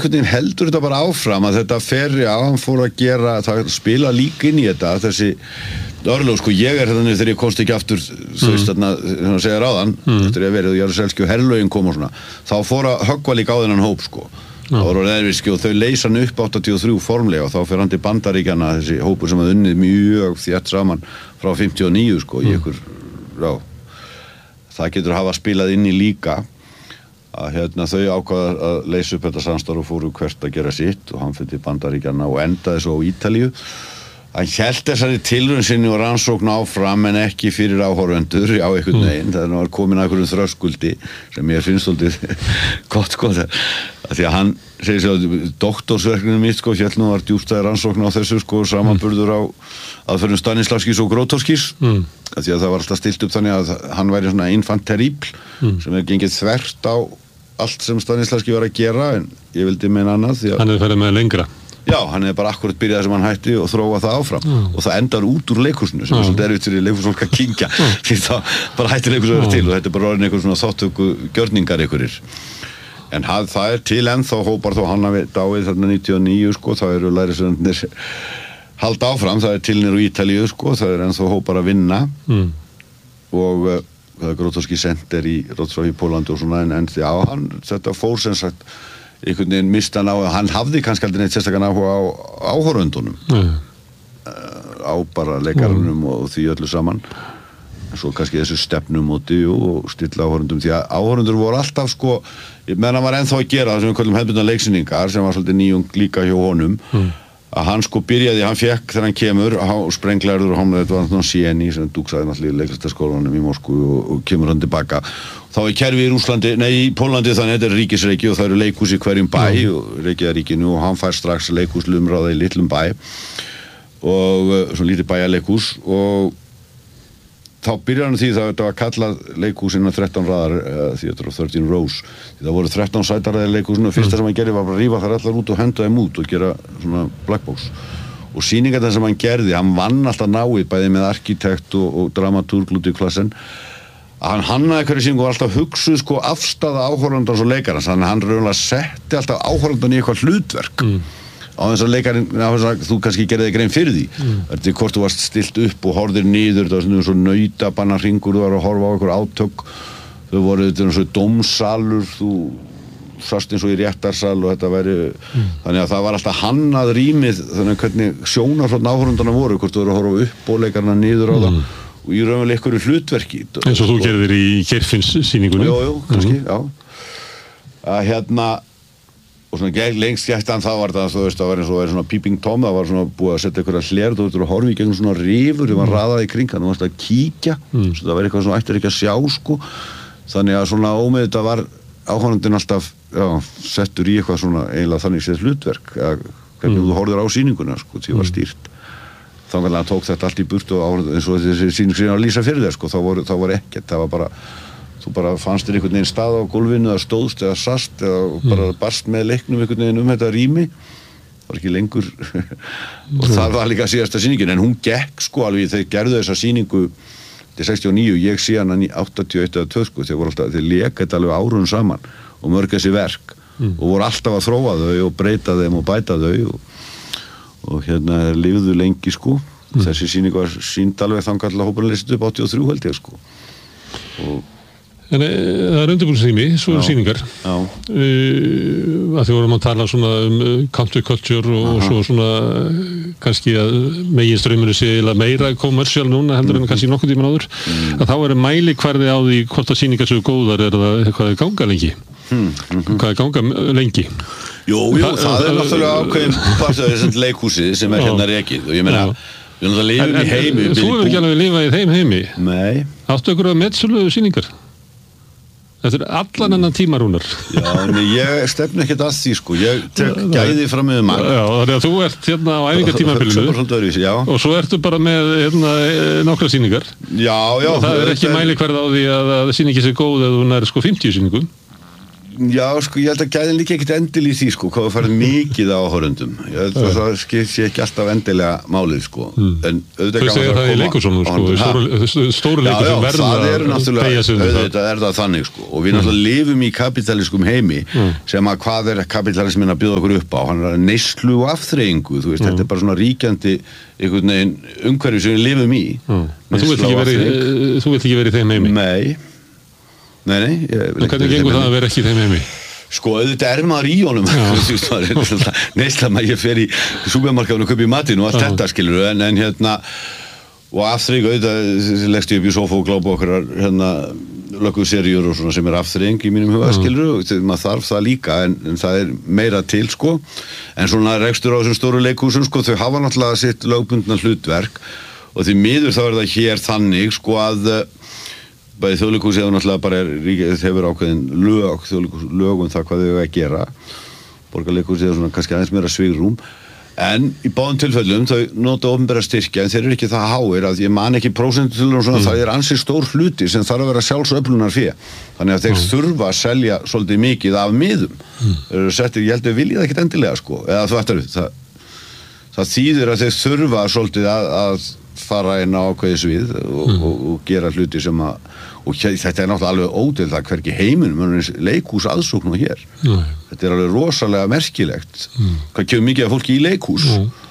einhvern veginn heldur þetta bara áfram að þetta hann fór að gera, það spila líka inn í þetta, þessi örlög, sko, ég þannig þegar ég komst ekki aftur, þú veist þarna, þegar segja ráðan, eftir að verið og Jaruzelski og herlögin kom og svona, þá fór að höggva líka á þennan hóp, sko. Það var erfiski og þau leysa hann upp 83 formlega og þá fer hann til Bandaríkjanna, þessi hópur sem hafði unnið mjög þétt saman frá 59, sko, í ykkur, það getur hafa spilað inn í líka að þau ákvaða að leysa upp þetta samstarf og fóru hvert að gera sitt og hann fyrir til Bandaríkjanna og endaði svo á Ítalíu. Hann hélt þessari tilraun sinni og rannsókn áfram en ekki fyrir áhorfendur á einhvern veginn, það var komin að einhverjum þröskuldi sem ég finnst svolítið gott því að hann segir sér að doktorsverkinu mitt, sko, hélt nú var djúpstæði rannsókn á þessu, sko, samanburður á aðferðum Stanislavskis og Grotowskis því að það var alltaf stilt upp þannig að hann væri svona infant terrible sem gengið þvert á allt sem Stanislavski var að gera en ég vildi meina annað því að hann hefði farið með lengra. Já, hann hefði bara akkurat byrjað sem hann hætti og þróa það áfram og það endar út úr leikhúsinu sem er svolítið erfitt fyrir leikhúsfólk að kyngja því það bara hætti leikhúsinu til og þetta er bara orðin einhver svona þáttöku gjörningar einhverjir en það til ennþá hópar þó hann hafi dáið þarna 99, sko, það eru lærisveinarnir halda áfram, það til niður á Ítalíu, sko, það ennþá hópar að vinna og það Grotowski Center í Wrocław í Pólandi og svona en því þetta fór sem sagt einhvern veginn mista hann á, hann hafði kannski aldrei neitt sérstakann áhuga á áhorfendunum á bara leikarunum og því öllu saman svo kannski þessu stefnumóti og stilla áhorfendum því að áhorfendur voru alltaf, sko, meðan hann var ennþá að gera það sem við kallum hefðbundna leiksýningar sem var svolítið nýjung líka hjá honum að hann, sko, byrjaði, hann fekk þegar hann kemur sprenglarður og hann, þetta var náttúrulega Sieni sem dúksaði náttúrulega í leiklistaskólanum í Moskvu og kemur hann tilbaka þá kerfi í Rússlandi, í Pólandi þannig þetta er ríkisreiki og það eru leikhús í hverjum bæ og Reykjavíkinu og hann fær strax leikhúslumráða í litlum bæ og svona lítið bæjarleikhús og þá byrjar hann því það var kallað leikhúsinn 13 raðar því þetta var 13 rows því það voru 13 sætarraðir leikhúsinu og fyrsta sem hann gerði var bara að rífa þar allar út og henda þeim út og gera svona black box og sýningarnar sem hann gerði, hann vann alltaf náið bæði með arkitekt og dramatúrg Ludwig Klassen hann hannaði hverju sýningu og var alltaf hugsuð, sko, afstaða áhorfandans og leikarans þannig að hann raunlega setti alltaf áhorfandan í eitthvað hlutverk á þess að leikarinn, þú kannski gerði grein fyrir því þetta hvort þú varst stilt upp og horfðir niður, það var svona nautabanna hringur, þú var að horfa á einhver átök þau voru, þetta er svona dómsalur þú sast eins og í réttarsal og þetta væri þannig að það var alltaf hannað rýmið þannig hvernig sjónarhorn áhorfandana voru hvort þú voru að horfa upp og leikarna niður á það og í raunverulega einhverju hlutverki eins og þú gerðir í Geirfinnssýningunni Jú, kannski, já að og svona lengst gættan það var það, þú veist, það var eins og svona Peeping Tom, það var svona búið að setja einhverja hler, þú veist, að horfa í gegnum svona rifur, það var raðað í kring, þannig að þú varst að kíkja, svo það var eitthvað svona ættir ekki að sjá, sko, þannig að svona ómið þetta var áhorfandinn alltaf, settur í eitthvað svona eiginlega þannig séð hlutverk, hvernig þú horfður á sýninguna, sko, því var stýrt. Þannig að hann tók þetta allt í burt og eins og þessi sýning sem að lýsa fyrir þér, sko, þá var ekkert, það var bara þú bara fannst þér einhvern veginn stað á gólfinu eða stóðst eða sast eða bara barst með leiknum einhvern veginn þetta rými það var ekki lengur og það var líka síðasta sýningin en hún gekk, sko, alveg þeir gerðu þessa sýningu til 69, ég sé hann í 81 eða 2, sko, þeir léka þetta alveg árun saman og mörg þessi verk og voru alltaf að þróa þau og breyta þeim og bæta þau og lifðu lengi, sko þessi sýning var sýnd alveg þangað til að hópurinn leysist upp 83 held ég, sko og en það er undirbúningstími, svo eru sýningar að því vorum að tala svona counterculture og svo svona kannski að meginstraumurinn sé meira kommersial núna heldur en kannski nokkuð tíman áður að þá er mælikvarði á því hvort að sýningar séu góðar það hvað er ganga lengi hvað er ganga lengi Jú, það er náttúrulega ákveðin partur af leikhúsið sem er hérna rekið og ég meina við náttúrulega lifum í heimi Þú hefur ekki alveg lifað í þeim heimi Nei Áttu ykkur að metsöluðu sýningar Þetta er allan annan tíma, Rúnar. Já, en ég stefni ekkert að því, sko. Ég tek gæði fram með mann. Já, þannig að þú ert hérna á æfingartímabilinu og svo ertu bara með nokkra sýningar. Já. Og það er ekki mælikvarði á því að sýningi sé góð eða hún er sko 50 sýningum. Já, sko, ég held að gæðin líka ekkert endil í því, sko, hvað farið mikið á áhorfendum. Ég held að það sé ekki alltaf endilega málið, sko. En þau segja það í leikhúsunum, sko, stóru leikhús sem verða að tegja sig auðvitað er það þannig, sko. Og við náttúrulega lifum í kapitaliskum heimi sem að hvað er kapitalismin að bjóða okkur upp á. Hann er neyslu og afþreyingu, þú veist, þetta er bara svona ríkjandi einhvern veginn umhverfi sem við lifum í. Þú vilt ekki vera í þeim heimi? Nei. Hvernig gengur það að vera ekki í þeim heimi? Sko, auðvitað er maður í honum. Neysla maður, ég fer í súpermarkaðinu og kaupi matinn og allt þetta, skilur við, en hérna, og afþreying, auðvitað leggst ég upp í sófa og glápa okkar, hérna, lögguð seríur og svona sem er afþreying í mínum huga, skilur við, maður þarf það líka, en það er meira til, sko, en svona rekstur á þessum stóru leikhúsum, sko, þau hafa náttúrulega sitt lögbundna hlutverk og því miður þá er það hér þannig, sko, að bæði þjóðleikhúsið hefur náttúrulega bara hefur ákveðin lög það hvað þau að gera. Borgarleikhúsið er svona kannski aðeins meira svigrúm, en í báðum tilfellum þau nota opinbera styrkja, en þeir eru ekki það háir að ég man ekki prósentutölu og svona, það er ansi stór hluti sem þarf að vera sjálfsöflunarfé. Þannig að þeir þurfa að selja svolítið mikið af miðum. Þeir eru settir, ég held að vilja það ekkert endilega, sko, eða það þýðir að þeir þurfa svolítið að fara inn á ákveðis við og gera hluti sem að og þetta er náttúrulega alveg ódeild það hvergi heiminum leikhús aðsókn og hér þetta er alveg rosalega merkilegt hvað kemur mikið af fólki í leikhús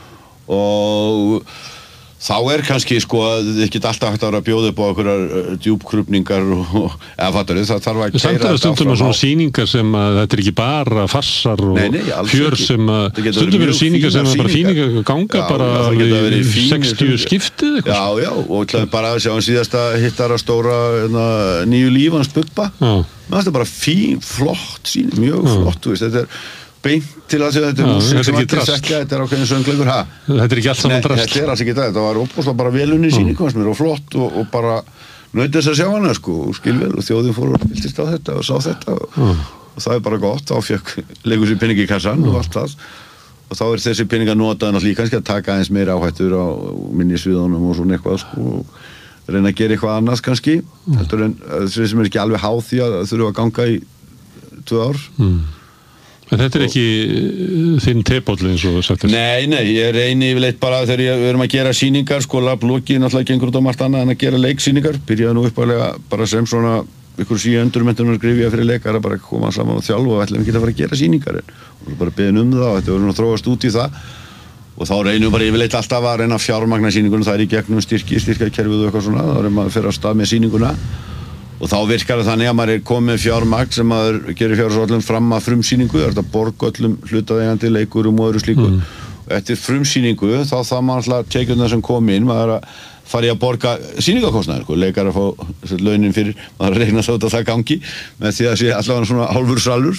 og þá er kannski sko að þið geta alltaf hægt að bjóða upp á einhverjar djúpkrupningar eða fattar þið, það þarf að keyra þetta áfram. Stundum er svona sýningar sem að þetta er ekki bara farsar og fjör sem að stundum eru sýningar sem að bara fíningar ganga bara 60 skiptið eitthvað. Já, og bara að sjá hann síðasta hittara stóra nýju líf hans Bubba. Það er bara flott sýning, mjög flott, þú veist, þetta er beint til að þetta er músík sem allir sekja, þetta er ákveðin söngleikur, Þetta er ekki allt saman drast. Þetta er alls ekki það, þetta var óbúslega bara velunni sýning hans mér og flott og bara naut þess að sjá hana, sko, og skilvel og þjóðin fór og fylgist á þetta og sá þetta og það er bara gott, þá fekk leikur sér peningi í kassan og allt það og þá er þessi peninga notaðan alltaf kannski að taka aðeins meira áhættur á minni sviðunum og svona eitthvað, sko, og reyna að gera eitthvað annars kannski, heldur en þessi sem er ekki alveg háð því að þurfa að ganga í 2 ár. En þetta er ekki þinn tepóll eins og sagt þess? Nei, ég reyni yfirleitt bara þegar við erum að gera sýningar, sko, Loki náttúrulega gengur út á margt annað en að gera leiksýningar, byrjaði nú uppalega bara sem svona ykkur endurmenntunar grifja fyrir leikara, bara koma saman og þjálfa og ætlum ekki að fara að gera sýningar og bara beðin það og þetta verður að þróast út í það og þá reynum bara yfirleitt alltaf að reyna að fjármagna sýningunum, það er í gegnum styrkjakerfið og eitthvað svona, þá erum maður að fer af stað með sýninguna og þá virkar það þannig að maður er komið fjármagn sem maður gerir fjárhúsvöllum fram að frumsýningu, það er að borga öllum hlutaðeigandi leikurum og öðru slíku og eftir frumsýningu þá það maður alltaf tekjurnar sem kom inn, maður er að fara í að borga sýningakostnaðir, leikar að fá launin fyrir, maður reyna svo að það gangi með því að sé allavega svona hálfur salur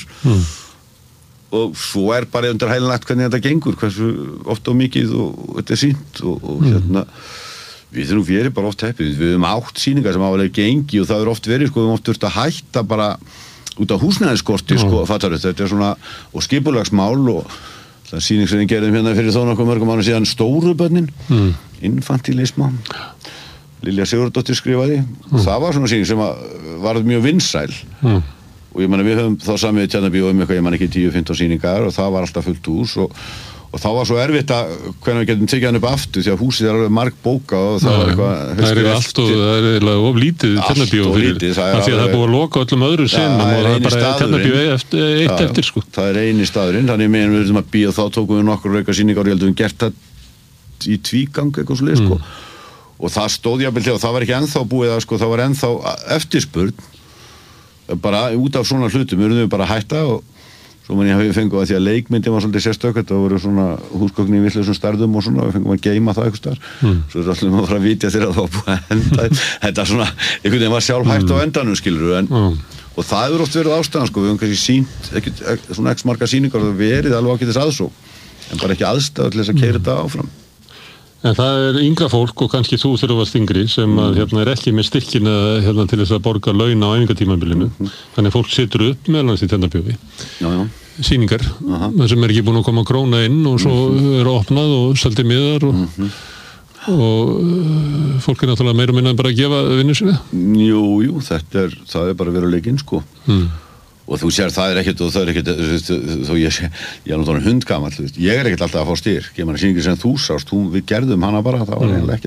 og svo er bara undir hælunagt hvernig þetta gengur, hversu oft og mikið og þetta er sýnt og hérna við þurfum verið bara oft heppið, við höfum 8 sýningar sem hafa gengi og það er oft verið, sko, við höfum oft þurft að hætta bara út af húsnæðisskorti, sko, fattar þetta er svona, og skipulagsmál og það er sýning sem við gerðum hérna fyrir þó nokkuð mörgum árum síðan stóru börnin, infantilisma, Lilja Sigurðardóttir skrifaði, það var svona sýning sem varð mjög vinsæl og ég meina við höfum þá samið Tjarnarbíó eitthvað, ég man ekki 10-15 sýningar og það var alltaf fullt hús og þá var svo erfitt að hvernig við getum tekið hann upp aftur því að húsið er alveg marg bóka og það var eitthvað það er allt of lítið Tjarnarbíó fyrir því að það er búið að loka öllum öðrum senum og það er bara Tjarnarbíó eitt eftir, sko. Það er eini staðurinn, þannig meðan við erum að bíða þá tókum við nokkur auka sýningar og ég held að við gert það í tvígang eitthvað svo leið, sko. Og það stóð jafnvel þegar það var ekki ennþá búið að, sko, það var ennþá eftirspurn bara út af svona hlutum, við erum bara að hætta og svo mann ég fengið að því að leikmyndin var svolítið sérstök, þetta voru svona húsgögn í vitlausum stærðum og svona, við fengum að geyma það eitthvað staðar, svo er allir maður að fara að vitja þegar það var búið að enda, þetta svona, einhvern veginn var sjálfhætt á endanum, skilur við, og það hefur oft verið ástæðan, sko, við höfum kannski sýnt, svona x marga sýningar og það verið alveg ágætis aðsókn, en bara ekki aðstæða til þess að keyra þetta áfram. En það er yngra fólk og kannski þú þegar þú varst yngri sem að, er ekki með styrkina til þess að borga laun á æfingatímabilinu. Þannig að fólk situr upp meðal hans í Tjarnarbíói. Sýningar, sem er ekki búin að koma króna inn og svo er opnað og seldi miðar og fólk er náttúrulega meira og minna bara að gefa vinnu sinni. Jú, það er bara veruleikinn, sko. og þú sér það ekkert og það ekkert þó ég er náttúrulega hundgamall ég ekkert alltaf að fá styrk ég meina sýningin sem þú sást, við gerðum hana bara það var eiginlega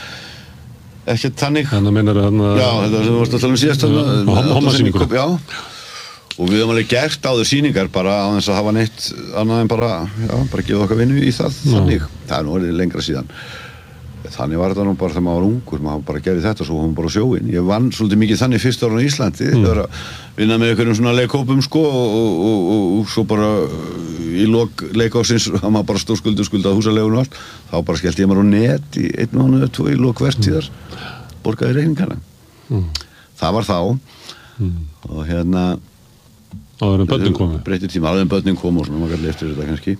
ekkert þannig þannig að meinar já, þetta sem þú varst að tala síðast hommasýningu já, og við höfum alveg gert áður sýningar bara á þess að hafa neitt annað en bara gefa okkar vinnu í það þannig, það er nú orðið lengra síðan þannig var þetta nú bara þegar maður var ungur maður bara gerði þetta svo hún bara á sjóinn ég vann svolítið mikið þannig fyrst ára á Íslandi það var að vinna með einhverjum svona leikhópum sko og svo bara í lok leikásins það maður bara stórskuldað húsalegun og allt þá bara skellti ég maður á net í 1 mánuð eða 2 í lok vertíðar borgaði reikningana það var þá og hérna áður en börnin komu breytir tíma áður en börnin komu og svona maður gæti eftir þetta kannski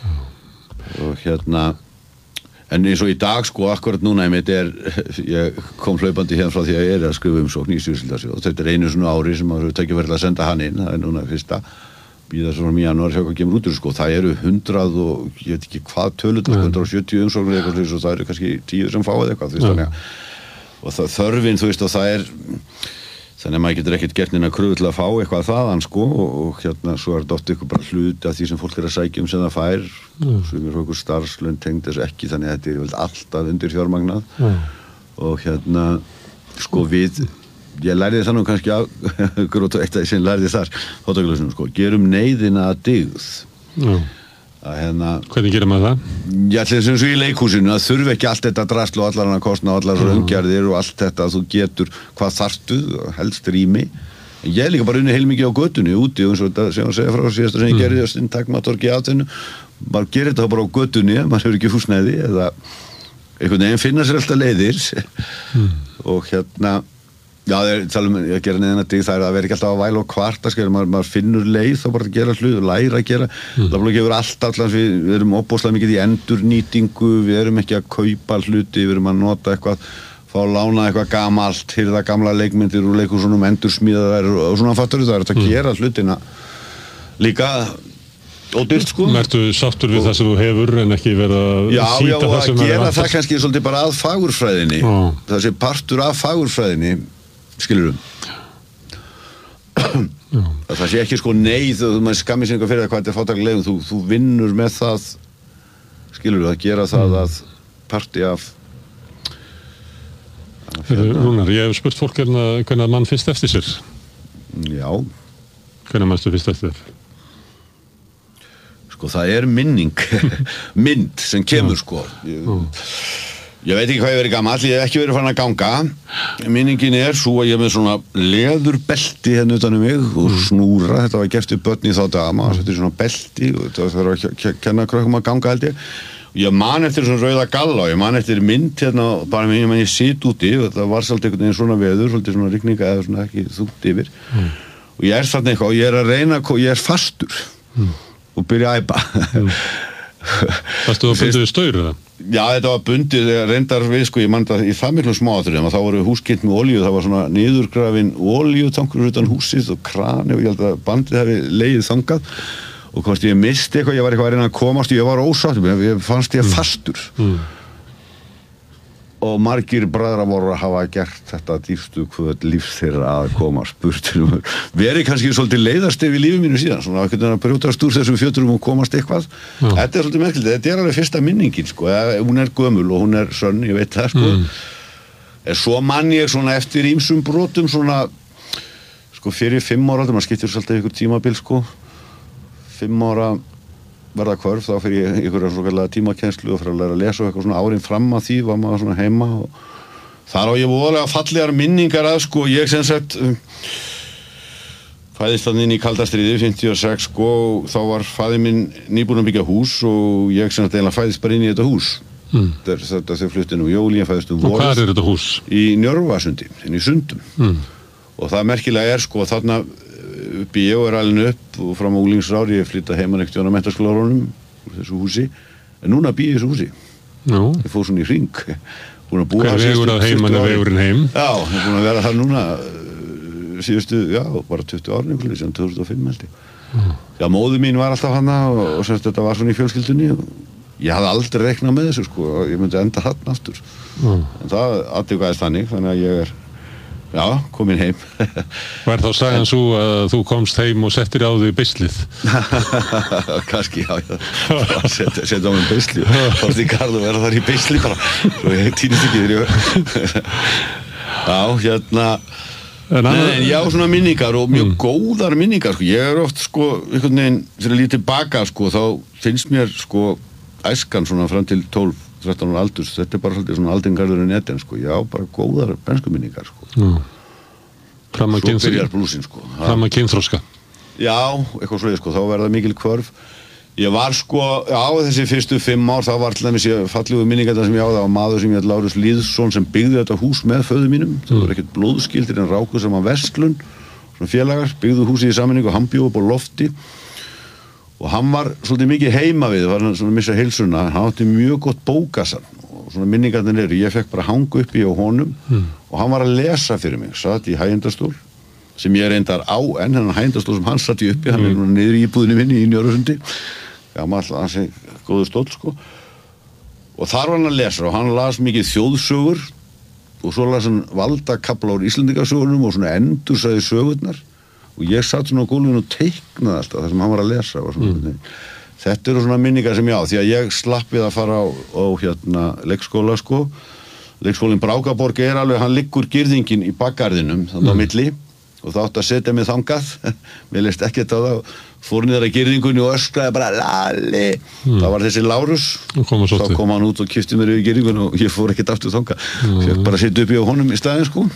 og hérna en eins og í dag sko akkurat núna ég kom hlaupandi hérna frá því að ég að skrifa umsókn í stjórnsýsludagsins og þetta einu svona ári sem maður hefur tekið verið að senda hann inn það núna fyrsta býða svo frá janúar hjá hvað kemur út úr sko það eru 100 og ég veit ekki hvað tölut 170 umsóknir eitthvað og það eru kannski 10 sem fáið eitthvað og það þörfin þú veist og það þannig að maður getur ekkert gert neina kröfu til að fá eitthvað þaðan sko og hérna svo er þetta oft ykkur bara hluti af því sem fólk að sækja sem það fær sem ykkur starfslaun tengd þessu ekki þannig að þetta er alltaf undir fjármagnað og hérna sko ég lærði það nú kannski grót og eitt að ég lærði þar fótaglausnum sko, gerum neyðina að dyggð að hérna hvernig gerir maður það? Já, þess að í leikhúsinu að þurfi ekki allt þetta drasl og allar hana kostna og allar umgjarðir og allt þetta að þú getur hvað þarftu, helst rými en ég líka bara unni heilmikið á götunni úti og eins og þetta sem að segja frá síðasta sem ég gerði á Takmatorgi átinu maður gerir þetta bara á götunni maður hefur ekki húsnæði eða einhvern veginn finna sér alltaf leiðir og hérna já, tala um að gera neðina dig það að vera ekki alltaf að væla og kvarta maður finnur leið þá bara að gera hlut og læra að gera það gefur alltaf við erum opbóðslega mikið í endurnýtingu við erum ekki að kaupa hluti við erum að nota eitthvað fá að lána eitthvað gamalt hirða gamla leikmyndir og leikhúsunum endursmíðaðar og svona fattur það að gera hlutina líka ódýrt sko Ertu sáttur við það sem þú hefur en ekki verið að sýta það sem að gera það kannski svolítið bara að fagurfræðinni það sé partur af fagurfræðinni skilurum það sé ekki sko neyð og maður skammir sig fyrir það hvað þetta er fátæklegum þú vinnur með það skilurum að gera það að parti af Rúnar, ég hef spurt fólk hvernig mann fyrst eftir sér já hvernig mannstu fyrst eftir þér sko það er minning mynd sem kemur sko ég veit ekki hvað ég verið gamall ég hef ekki verið farin að ganga minningin er svo að ég með svona leðurbelti hérna utan mig og snúra þetta var gert við börn í þá daga maður setti svona belti og þetta þarf að kenna krökkum að ganga held ég man eftir svona rauða galla og ég man eftir mynd hérna bara með ég sit úti og þetta var svolítið einhvern veginn svona veður svolítið svona rigninga eða svona ekki þungt yfir og ég er þarna eitthvað og ég er að reyna ég er fastur og byrja að æpa Varstu það bundið við staur eða? Já, þetta var bundið reyndar við sko, ég man þetta í það miklu smáatriðum að þá voru húskynnt með olíu, það var svona niðurgrafin olíutankur utan húsið og krani og ég held að bandið hefði legið þangað og hvort ég misti eitthvað, ég var eitthvað að reyna að komast ég var ósáttur, ég fannst ég fastur og margir bræðra voru að hafa gert þetta dýrstu kvöld lífs þeirra að koma spurtur verið kannski svolítið leiðast yfir lífi mínu síðan svona að brjótast úr þessum fjöturum og komast eitthvað þetta er svolítið merkilegt, þetta er alveg fyrsta minningin sko, hún er gömul og hún er sönn ég veit það sko en svo mann ég svona eftir ýmsum brotum svona sko fyrir 5 ára maður skiptir svolítið ykkur tímabil sko 5 ára verða kvörf, þá fyrir ég einhverja svokallega tímakennslu og fyrir að læra að lesa og eitthvað svona árin fram að því var maður svona heima og þar á ég voðalega fallegar minningar að sko, ég sem sagt fæðist þannig inn í kalda stríði 56 sko, þá var faðir minn nýbúinn að byggja hús og ég sem sagt eiginlega fæðist bara inn í þetta hús þetta þau fluttu nú jól, ég fæðist vorið. Og hvað er þetta hús? Í Njörvasundi, inn í Sundum og það merkilega sko þarna upp í ég og alveg upp og fram á úlingsár ég flytta heimann ekkert á menntaskólarónum úr þessu húsi en núna bý ég þessu húsi ég fór svona í hring hver vegur að heimann er vegurinn heim já, ég er búin að vera það núna síðustu, já, bara 20 árin síðan 2005 held ég já, móður mín var alltaf hana og semst þetta var svona í fjölskyldunni og ég hafði aldrei reiknað með þessu sko ég myndi enda hann aftur en það aðtjókaðist þannig að ég er Já, komin heim. Var þá sagan svo að þú komst heim og settir á þig beislið? Kannski, já. Setja á mig beisli. Fórst í garð og verða þar í beisli bara. Svo ég týnist ekki þegar Já, hérna... Nei, já, svona minningar og mjög góðar minningar, sko. Ég oft, sko, einhvern veginn, þegar ég lít tilbaka, sko, þá finnst mér, sko, æskan svona fram til 12-13 ára aldurs, þetta bara svolítið svona aldingarður en etin, sko. Já, bara góðar benskuminningar, sko. Svo byrjar blúsin, sko. Fram að kynþroska. Já, eitthvað svoleiðis, sko. Þá verða mikil kvörf. Ég var, sko, á þessi fyrstu 5 ár, þá var til dæmis ég fallegu minningar sem ég á það var maður sem ég heit Lárus Lýðsson sem byggði þetta hús með föður mínum. Það var ekkert blóðskyldir en ráku saman verslun, svona félagar, byggðu húsið í sameiningu og hann bjó upp á lofti. Og hann var svolítið mikið heima við, var hann svona að missa heilsuna, hann átti mjög gott bókasafn og svona minningarnir ég fekk bara hanga uppi á honum og hann var að lesa fyrir mig, satt í hægindastól sem ég reyndar á en hann hægindastól sem hann satt í uppi, hann núna niður í íbúðinni minni í Njörðusundi, gamall ansi góður stóll, sko. Og þar var hann að lesa og hann las mikið þjóðsögur og svo las hann valdakafla úr Íslendingasögunum og svona endursagði sögurnar. Og ég satt svona á gólfinu og teiknaði alltaf það sem hann var að lesa. Þetta eru svona minningar sem ég á, því að ég slapp við að fara á hérna leikskóla, sko. Leikskólinn Brákaborg alveg, hann liggur girðingin í bakgarðinum, þannig á milli, og það átti að setja mig þangað. Mér leist ekkert á það, fór niður að girðingunni og öskraði bara Lalli. Það var þessi Lárus, þá kom hann út og kyssti mér yfir girðingunni og ég fór ekkert aftur þangað. Fekk bara að setja upp í á honum í staðinn, sko.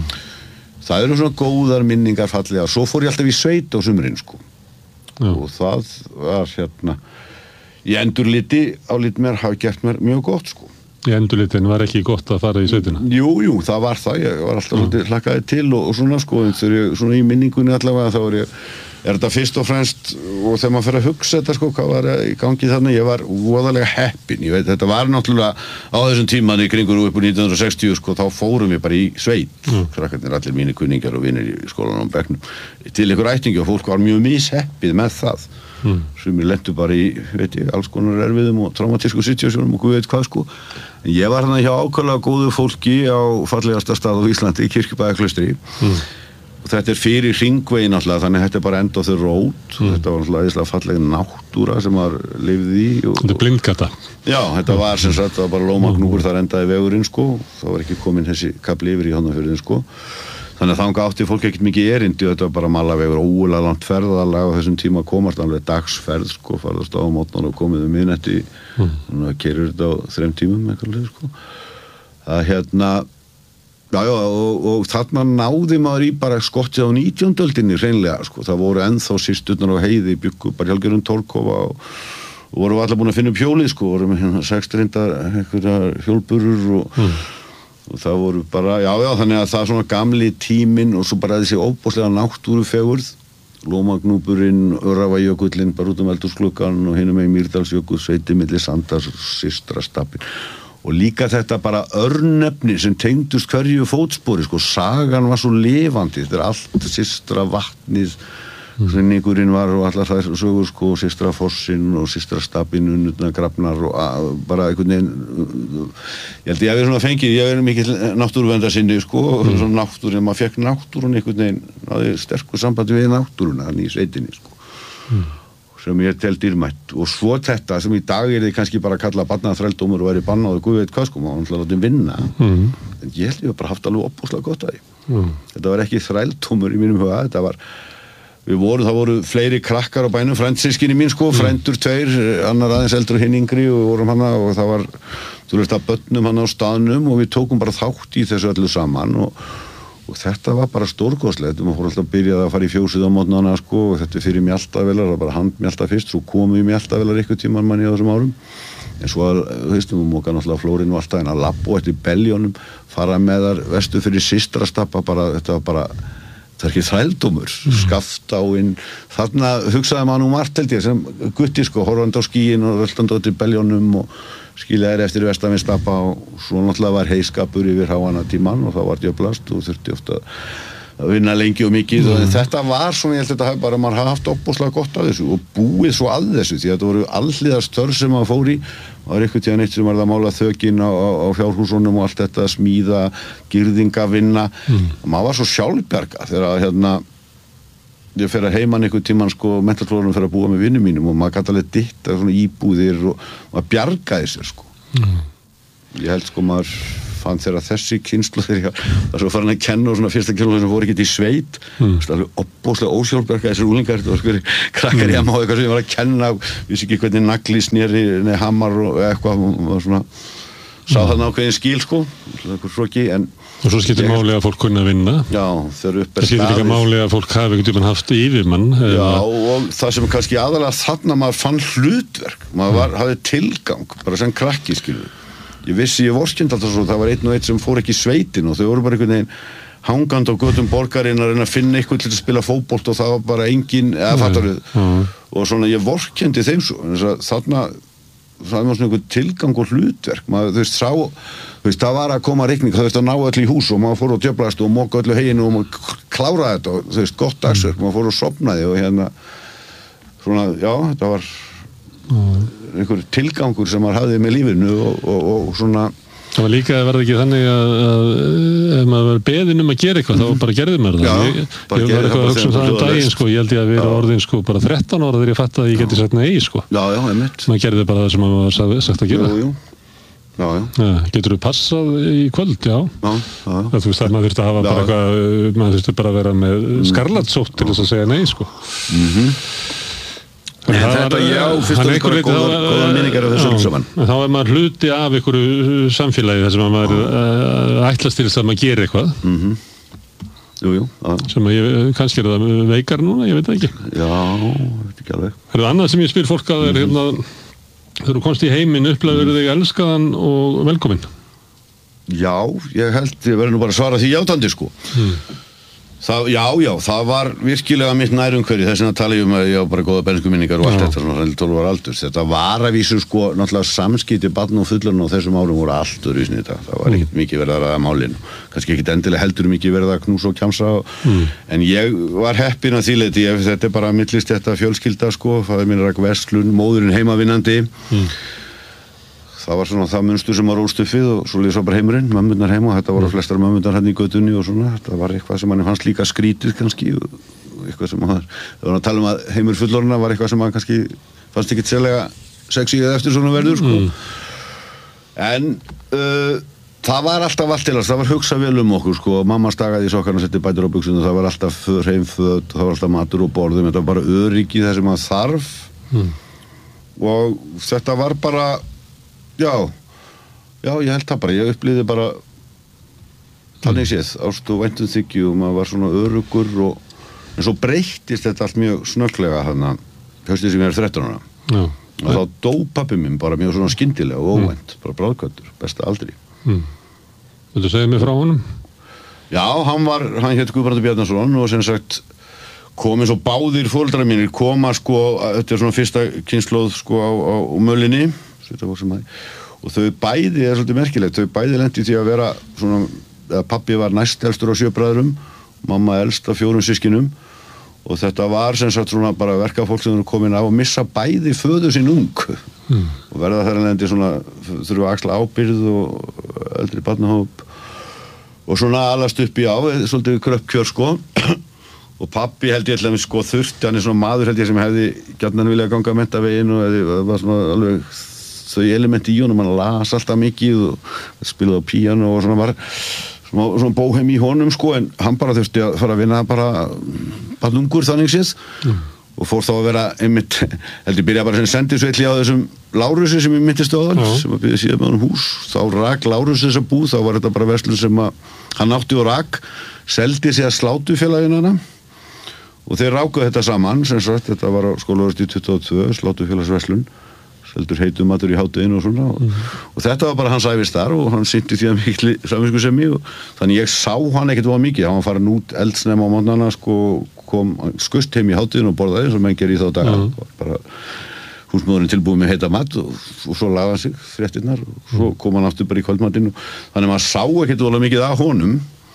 Það eru svona góðar minningar fallega. Svo fór ég alltaf í sveit á sumrin, sko. Og það var hérna í endurliti álít mér hafi gert mér mjög gott, sko. Í endurlitin var ekki gott að fara í sveitina? Jú, það var það. Ég var alltaf svolítið hlakkaði til og svona, sko. En þegar ég, svona í minningunni allavega, þá er þetta fyrst og fremst, og þegar maður fer að hugsa þetta, sko, hvað var í gangi þarna, ég var voðalega heppinn. Ég veit, þetta var náttúrulega á þessum tímann í kringur upp úr 1960, sko, þá fórum við bara í sveit. Krakkarnir, allir mínir kunningjar og vinir í skólanum og bekknum, til ykkur ættingi og fólk var mjög misheppið með það. Sumir lentu bara í, veit ég, alls konar erfiðum og traumatísku situasjónum og guð veit hvað, sko. En ég var hérna hjá ákaflega góðu fólki á fallegasta stað á Íslandi, í Kirkjubæjarklaustri. Og þetta fyrir hringveginn náttúrulega, þannig þetta bara end of the road. Þetta var náttúrulega æðislega falleg náttúra sem maður lifði í. Þetta blindgata. Já, þetta var sem sagt, það var bara lómagnúr, þar endaði vegurinn, sko. Það var ekki komin þessi kapli yfir í Hafnarfjörðinn, sko. Þannig að þangað átti fólk ekkert mikið erindi og þetta var bara malavegur, ógulega langt ferðalag á þessum tíma komast alveg dagsferð, sko, farðast á mótnar og komið miðnætti, þannig að kerir þetta á 3 tímum, eitthvað, sko. Það hérna, og þarna náði maður í bara skottið á 19. öldinni hreinlega, sko. Það voru ennþá systurnar á heiði, byggu bara hjálgjörun Torkofa og voru allar búin að finna upp hjólið, sko, voru með hérna 6 hjólburur og það voru bara, þannig að það er svona gamli tíminn og svo bara þessi óbúslega náttúrufegurð, Lómagnúpurinn, Öræfajökullinn, bara út eldhúsgluggann og hinum með Mýrdalsjökull, sveiti milli Sandars og Systrastappinn. Og líka þetta bara örnefni sem tengdust hverju fótspori, sko, sagan var svo lifandi, þetta allt Systra vatnið, Hrynningurinn var og allar þær sögur, sko, Systrafossinn og Systrastappinn, Unnurnar grafnar og bara einhvern veginn, ég held ég svona fengið, ég mikill náttúruverndarsinni, sko, svona náttúrun, maður fekk náttúrun einhvern veginn, náði sterkur sambandi við náttúruna, hann í sveitinni, sko, sem ég tel dýrmætt. Og svo þetta sem í dag þið kannski bara að kalla barnaþrældómur og væri bannað og guð veit hvað, sko, maður ætla að láta vinna. En ég held ég bara haft alveg opbúslega gott að því. Þetta var ekki þrældómur í mínum huga, þetta var það voru fleiri krakkar á bænum, frændsystkini mín, sko, frændur 2, annar aðeins eldri og hinn yngri og vorum hana og það var, þú veist, að börnum hana á staðnum og við tókum bara þátt í þessu öllu saman og þetta var bara stórkostlegt. Maður fór alltaf að byrja að fara í fjósið á mótnana, sko, og þetta fyrir mjaltavélar, það var bara handmjalta fyrst, svo komum við mjaltavélar ykkur tíman manni á þessum árum. En svo, þú veist, við móka náttúrulega flórinn og alltaf en að labba eftir beljónum, fara með þar vestu fyrir Systrastappa, bara, þetta var bara, það er ekki þrældómur, Skaftáin, þarna hugsaði maður nú margt held ég sem gutti, sko, horfandi á skíin og röltandi eftir beljónum og skiljaðir eftir Vestavinnstappa og svo náttúrulega var heiskapur yfir háana tíman og það var djöflast og þurfti ofta að vinna lengi og mikið og þetta var svona, ég held að þetta bara maður hafa haft opbóðslega gott af þessu og búið svo að þessu því að þetta voru alliðar störf sem maður fór í það var einhvern tíðan eitt sem var að mála þökin á fjárhúsunum og allt þetta smíða, girðingavinna maður var svo sjálfbjarga þegar ég fer að heiman einhvern tímann sko mentalflórunum fer að búa með vinnum mínum og maður gæti alveg ditta svona íbúðir og maður bjargaði sér sko ég held sko maður fann þegar þessi kynslu þegar ég var svo farin að kenna og svona fyrsta kynslu sem voru ekki í sveit alveg opbóðslega ósjálfbjarga þessir úlingar þetta var sko krakkar í MH eitthvað sem ég var að kenna vissi ekki hvernig nagli sneri hamar og eitthvað var svona sá þarna ákveðin skil sko en og svo skiptir máli að fólk kunna vinna já, þegar upp það skiptir líka máli að fólk hafi einhvern tímann haft yfirmann já, og það sem kannski aðalega þarna maður fann hlutverk maður hafði tilgang, bara sem krakki skilur ég vissi ég vorkennd alltaf svo það var einn og einn sem fór ekki í sveitin og þau voru bara einhvern veginn hangandi á götum borgarinn að reyna að finna eitthvað til að spila fótbolt og það var bara engin og svona ég vorkendi þeim svo þarna það var svona einhver tilgang og hlutverk maður þú veist það var að koma rigning það veist að ná öll í hús og maður fór og djöflaðist og móka öllu heginu og maður kláraði þetta og þú veist gott dagsverk maður fór og sofnaði og svona já þetta var einhver tilgangur sem maður hafði með lífinu og svona það var líka að verða ekki þannig að ef maður verið beðinn að gera eitthvað þá bara gerði maður það ég var eitthvað að hugsa það daginn sko ég held ég að vera orðin sko bara 13 ára þegar ég fatt að ég geti sagt nei sko já, einmitt maður gerði bara það sem maður var sagt að gera já. Getur þú passað í kvöld, já þú veist að maður þurfti að hafa bara eitthvað maður þurfti bara að vera með skarlatsótt til þess að segja nei sko þetta já, fyrst og líka góða minningar af þessu saman þá maður hluti af einhverju samfélagi þar sem maður ætlast til þess að maður gera eitthvað jú sem kannski það veikar núna, ég veit það ekki já, veit ekki alveg það annað sem ég spyr fólk að þegar þú komst í heiminn upplegur þig elskaðan og velkominn já, ég held ég verður nú bara að svara því játandi sko það var virkilega mitt nærumhverfi þess að tala ég að ég á bara góða bernskuminningar og allt þetta svona 12 ára aldur þetta var að vísu sko náttúrulega samskipti barn og fullorðna á þessum árum voru allt öðruvísi þetta það var ekkert mikið verið að ræða málin kannski ekkert endilega heldur mikið verið að knúsa og kjamsa en ég var heppinn að því leyti þetta bara millist þetta fjölskylda sko faðir minn rak verslun, móðurinn heimavinnandi það var svona það munstur sem var óstuffið og svo líði svo bara heimurinn, mömmurnar heima og þetta voru flestar mömmurnar hann í götunni og svona þetta var eitthvað sem hann fannst líka skrítið kannski og eitthvað sem það var að tala að heimur fullorðna var eitthvað sem hann kannski fannst ekki sérlega sexy eða eftir svona verður sko en það var alltaf allt til þess, það var hugsað vel okkur sko, mamma stagaði í sokkarna og setti bætur á buxunum, það var alltaf heimföt, það var alltaf matur og borðum, þetta var bara öryggi það sem maður þarf og þetta var bara já, ég held það bara, ég upplýði bara þannig séð, ást og væntum þykju og maður var svona öruggur en svo breyttist þetta allt mjög snögglega þarna, höstið sem ég er 13 ára og þá dó pabbi minn bara mjög svona skyndilega og óvænt bara bráðkvættur, besta aldri Viltu segja mig frá honum? Já, hann hét Guðbrandur Bjarnason og sem sagt komið svo báðir foreldrar mínir koma sko, þetta er svona fyrsta kynslóð sko á mölinni og þau bæði er svolítið merkilegt, þau bæði lendi því að vera svona, að pabbi var næst elstur á 7 bræðrum, mamma elst af 4 systkinum og þetta var sem sagt svona bara verkafólk sem eru komin á að missa bæði föður sín ung og verða þær lendi svona þurfa að axla ábyrgð og eldri barnahóp og svona alast upp í svolítið kröppkjör sko og pabbi held ég alltaf sko þurfti, hann er svona maður held ég sem hefði gjarnan viljað ganga menntaveginn og það var svona alveg þau elementi í honum, hann las alltaf mikið og spilaði á píano og svona var svona bóhem í honum sko en hann bara þurfti að fara að vinna bara ungur þannig séð og fór þá að vera einmitt heldur byrja bara sem sendisveitli á þessum Lárusi sem ég myndist á þann sem að byrja síðan með hann hús þá rak Lárusi þessa búð, þá var þetta bara verslun sem að hann átti og rak seldi sig að slátufélaginu hana og þeir rákuðu þetta saman sem sagt, þetta var á skólaversti 22 slátufélagsverslun seldur heitumatur í hádeginu og svona og þetta var bara hans ævistar og hann synti því að mikli samviskusemi og þannig ég sá hann ekkert voða mikið, hann var farin út eldsnemma á morgnana sko, kom skust heim í hádeginu og borðaði eins og menn gerir í þá daga var bara húsmóðurinn tilbúið með heita mat og svo lagaði hann sig fréttirnar og svo kom hann aftur bara í kvöldmatinn og þannig maður sá ekkert voða mikið af honum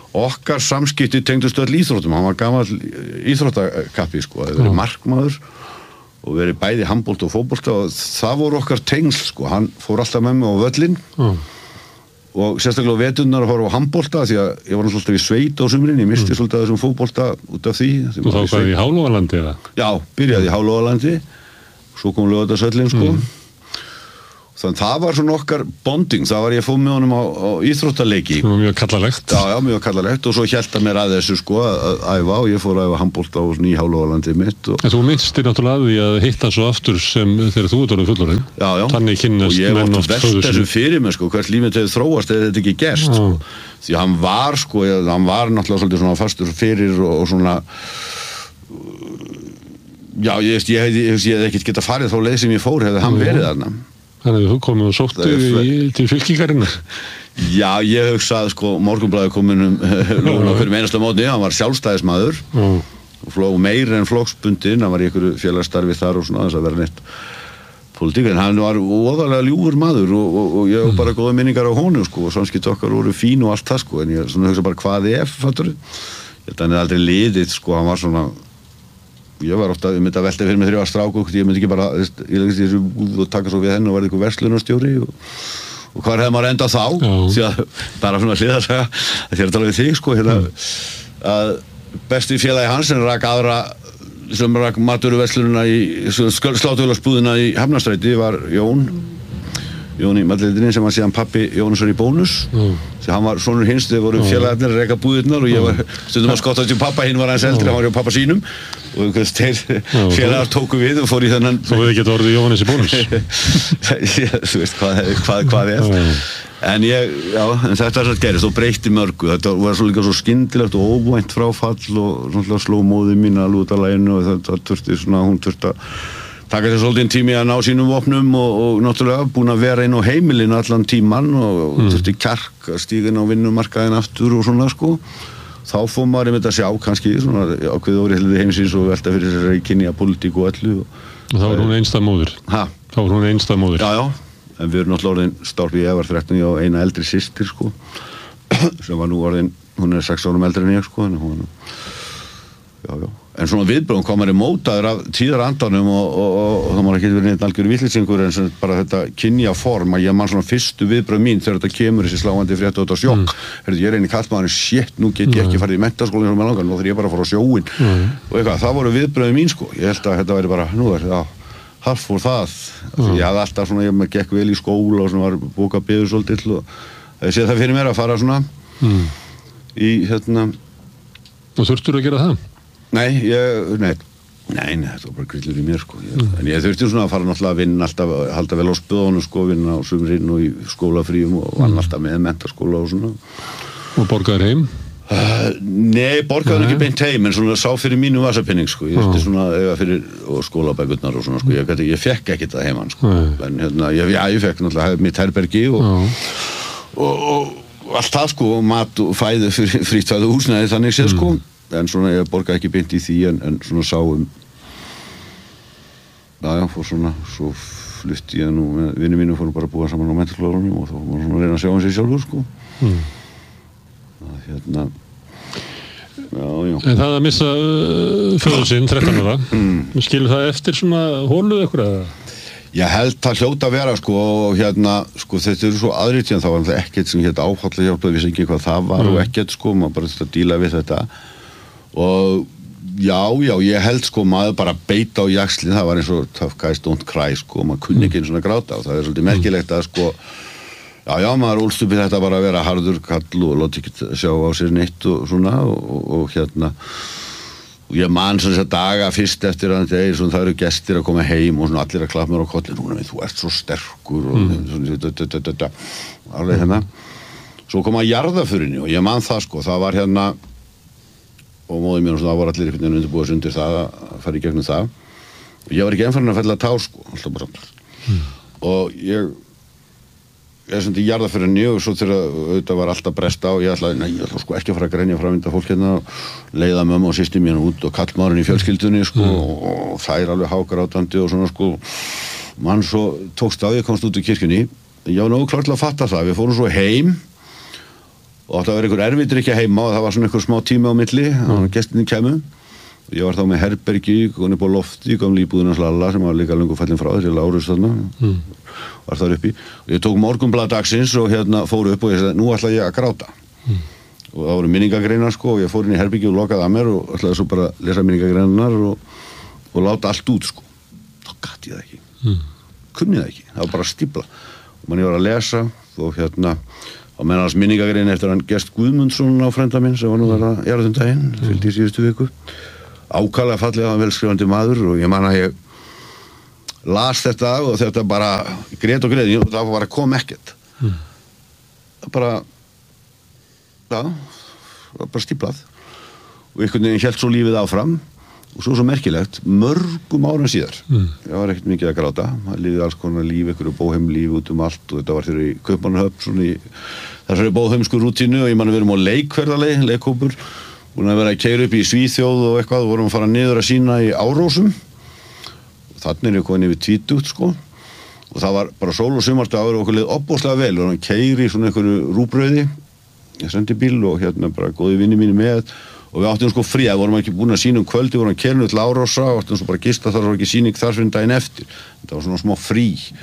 okkar samskipti tengdust öll íþróttum, hann var gamall íþróttakappi sko, það verið markmaður og verið bæði handbolta og fótbolta og það voru okkar tengsl sko, hann fór alltaf með mig á völlinn og sérstaklega á veturnar að fara á handbolta því að ég var svolítið í sveit á sumrin, ég misti svolítið þessum fótbolta út af því. Og þá hvað í Hálógalandi eða? Já, byrjaði í Hálógalandi, svo kom Laugardalshöllin sko. Þannig það var svona okkar bonding, það var ég fóð með honum á íþróttaleiki. Það var mjög kallalegt. Já, mjög kallalegt og svo hélt að mér að þessu sko að æfa og ég fór að æfa handbolta á í Hálógalandi mitt. En þú minnstir náttúrulega að því að hitta svo aftur sem þegar þú ert orðinn fullorðinn. Já. Þannig kynnast menn oft höfðu sér. Og ég þessu fyrir mig sko, hvert lífið hefði þróast eða þetta ekki gerst sko. Því hann var sko, hann var náttúrulega svolítið svona fastur fyrir og svona já, ég hefði ekkert getað farið þá leið sem ég fór hefði hann verið þarna. Þannig að þú komið og sóttu til fylkingarinnar. Já, ég hugsaði sko, Morgunblaðið komin núna fyrir einasta mótni, hann var sjálfstæðismaður og flóg meir en flokksbundinn, hann var í einhverju félagsstarfi þar og svona þess að vera neitt pólitík, en hann var óðarlega ljúfur maður og ég hef bara góða minningar á honum sko og samskipti okkar voru fín og allt það sko, en ég svona hugsa bara hvað fattur ég held að hann er aldrei liðið sko, hann var svona ég var ofta að velta fyrir mig þegar ég var strák og ég myndi ekki bara og taka svo við henni og verði eitthvað verslunarstjóri og hvað hefði maður endað þá því að bara svona hliðarsaga því að tala við þig sko að besti félagi hans sem rak aðra sem rak matvöruverslunina í sláturvélarsbúðina í Hafnarstræti var Jón í matleidinni sem var síðan pappi Jónasson í Bónus því hann var sonur hins þegar voru félagarnir að reka búðirnar og ég var stundum að skottast í pappa, hinn var hans eldri, hann var hjá pappa sínum og þeir félagar tóku við og fór í þennan Þú hefði getið orðið Jóhannes í Bónus Þú veist hvað en en þetta er svo gerist og breytti mörgu, þetta var svo líka svo skyndilegt og óvænt fráfall og svona sló móðið mín alveg út af laginu og það þurfti svona, hún þurfti að taka sér svolítið tími að ná sínum vopnum og náttúrulega búin að vera inn á heimilinu allan tíman og þurfti kjark að stíga inn á vinnumarkaðin aftur og svona sko þá fór maður einmitt að sjá kannski svona ákveðið óréttlæti heimsins og velta fyrir sér kynja pólitík og öllu og þá var hún einstæð móðir þá var hún einstæð móðir já, en við erum náttúrulega orðin stálpi ég var 13 og eina eldri systir sko sem var nú orðin, hún er 6 árum eldri en ég sko en hún en svona viðbröðum kom maður í mótaður af tíðarandanum og það má ekki verið neitt algjör vitleysingur en bara þetta kynja form að ég man svona fyrstu viðbröð mín þegar þetta kemur þessi sláandi frétt og þetta sjokk ég er eini kallmaðurinn, shit, nú get ég ekki farið í menntaskóla eins og með langar, nú þarf ég bara að fara á sjóinn og eitthvað, það voru viðbröðum mín sko ég held að þetta væri bara, nú þar fór það ég hafði alltaf svona, ég gekk vel í skóla og svona var bókað biður svolítið og ég sé það fyrir mér að fara svona í Og þurftur að gera það? Nei, það var bara grillur í mér sko en ég þurfti svona að fara náttúrulega að vinna alltaf, halda vel á spöðunum sko, vinna á sumrin og í skólafríum og vann alltaf með menntaskóla og svona Og borgaður heim? Nei, borgaður ekki beint heim en svona sá fyrir mínu vasapinning sko, ég þurfti svona eða fyrir skólabækurnar og svona sko, ég fekk ekki það heimann sko en ég fekk náttúrulega mitt herbergi og allt það sko, mat og fæðu fyrir frítfæðu húsnæði þannig séð sko en svona ég borgaði ekki beint í því en svona sá fór svona svo flutti ég nú með vinni mínu fórum bara að búa saman á menntaskólanum og þá var svona að reyna að sjá sig sjálfur sko En það að missa föður sinn 13 ára skilur það eftir svona hóluð eitthvað? Ég held það hljóta að vera sko og sko þetta eru svo aðrið tíðan þá var það ekkert sem áfallega hjálpaði vissi ekki hvað það var og ekkert sko maður bara að díla við þetta og ég held sko maður bara beita á jaxlinn, það var eins og tough guys don't cry sko, maður kunni ekki eins og gráta og það er svolítið merkilegt að sko maður ólst upp í þetta bara að vera harður kall og láti ekki sjá á sér neitt og svona og og ég man svona þess að daga fyrst eftir að það eru gestir að koma heim og svona allir að klappa mér á kolli núna þú ert svo sterkur og alveg svo kom að jarðaförinni og ég man það sko, það var og móðið mér og það voru allir undirbúið undir það að fara í gegnum það og ég var ekki ennfarinn að fella tár sko alltaf bara og ég sem í jarðaförinni og svo þegar auðvitað var alltaf bresta og ég ætla sko ekki að fara að grenja framvinda fólk og leiða mömmu og systir mín út og kallmaðurinn í fjölskyldunni sko og þær alveg hágrátandi og svona sko mann svo tókst á ég komst út úr kirkjunni ég var nógu klart til að fatta það við fórum svo heim og átti að vera einhver erfidrykkja heima og það var svona einhver smá tími á milli og gestinni kæmu. Ég var þá með herbergi, hún upp á lofti, gamli íbúðin hans Lalla sem var líka löngu fallin frá þessi Lárus þarna, var þar uppi. Og ég tók Morgunblað dagsins og fór upp og ég sagði, nú ætla ég að gráta. Og það voru minningagreinar sko og ég fór inn í herbergi og lokaði að mér og ætlaði svo bara að lesa minningagreinar og láta allt út sko. Þá gat ég það ekki. Kunni það ekki, það var bara stífla. Og mann ég var að lesa og á meðan hans minningagrein eftir hann Gest Guðmundsson á frænda minn sem var nú þarna jarðundaginn, fylgdi í síðustu viku. Ákaflega fallega velskrifandi maður og ég man að ég las þetta og þetta bara grét og greið og það bara kom ekkert. Það bara það var bara stíplað og einhvern veginn hélt svo lífið áfram og svo merkilegt, mörgum árum síðar ég var ekkert mikið að gráta það liði alls konar líf, einhverju bóheimlíf út allt og þetta var þegar í Kaupmannahöfn svona í þessari bóheimsku rútínu og ég man að við erum á leikferðalegi, leikhópur búin að vera að keyra upp í Svíþjóð og eitthvað og vorum að fara niður að sína í Árósum og þannig ég komin yfir 20 sko og það var bara sól og sumardagur og okkur leið opbóðslega vel og hann keyri í svona einhverju rúbrauði ég sendi bíl og bara góði vinni mínu með og við áttum sko frí að vorum ekki búin að sína kvöldi vorum að keyra til Árósa og áttum svo bara gista þar var ekki síning þar fyrir daginn eftir þetta var svona smá frí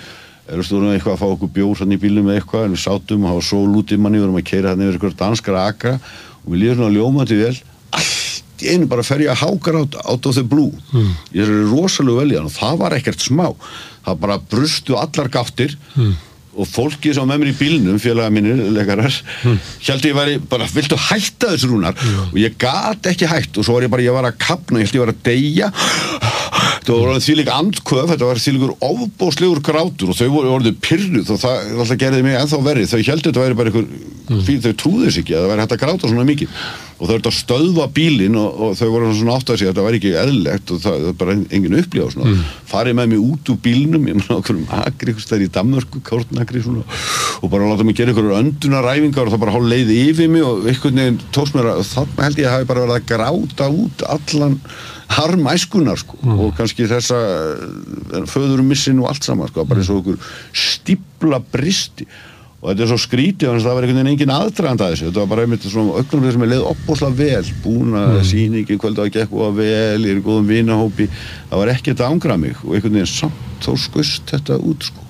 Þú vorum eitthvað að fá okkur bjór hann í bílnum með eitthvað en við sátum og það var sól út í manni við vorum að keyra hann yfir eitthvað danskara akra og við líðum svona ljómandi vel allt í einu bara fer ég að hágráta out of the blue ég er rosalega vel í hann og það var ekkert smá það bara brustu allar gáttir og fólki sem með mér í bílnum félaga mínir, leikarar héldi ég væri bara, viltu hætta þessu Rúnar og ég gat ekki hætt og svo var ég var að kapna, ég held ég var að deyja þetta var þvílík andköf þetta var þvílíkur ofboðslegur grátur og þau voru orðið pirruð og það alltaf gerði mig ennþá verið, þau héldu þetta væri bara einhver þau trúðu þess ekki að það væri hægt að gráta svona mikið og þau verður að stöðva bílinn og þau voru svona átt að segja að þetta væri ekki eðlilegt og það bara engin upplifa svona farið með mig út úr bílnum ég með okkur akri þar í Danmörku, kórnakri svona og bara láta mig gera einhverjum öndunaræfingar og það bara hálf leiði yfir mig og einhvern veginn tókst mér að þarna held ég að hafi bara verið að gráta út allan harm æskunar sko og kannski þessa föðurmissin og allt saman sko bara eins og okkur stífla bristi og þetta svo skrítið þannig að það var einhvern veginn engin aðdragand að þessu þetta var bara einmitt svona augnablik sem ég leið opbóðslega vel búin að sýningin kvöldu að gekk og vel ég er í góðum vinahópi það var ekkert að ángra mig og einhvern veginn samt þá skaust þetta út sko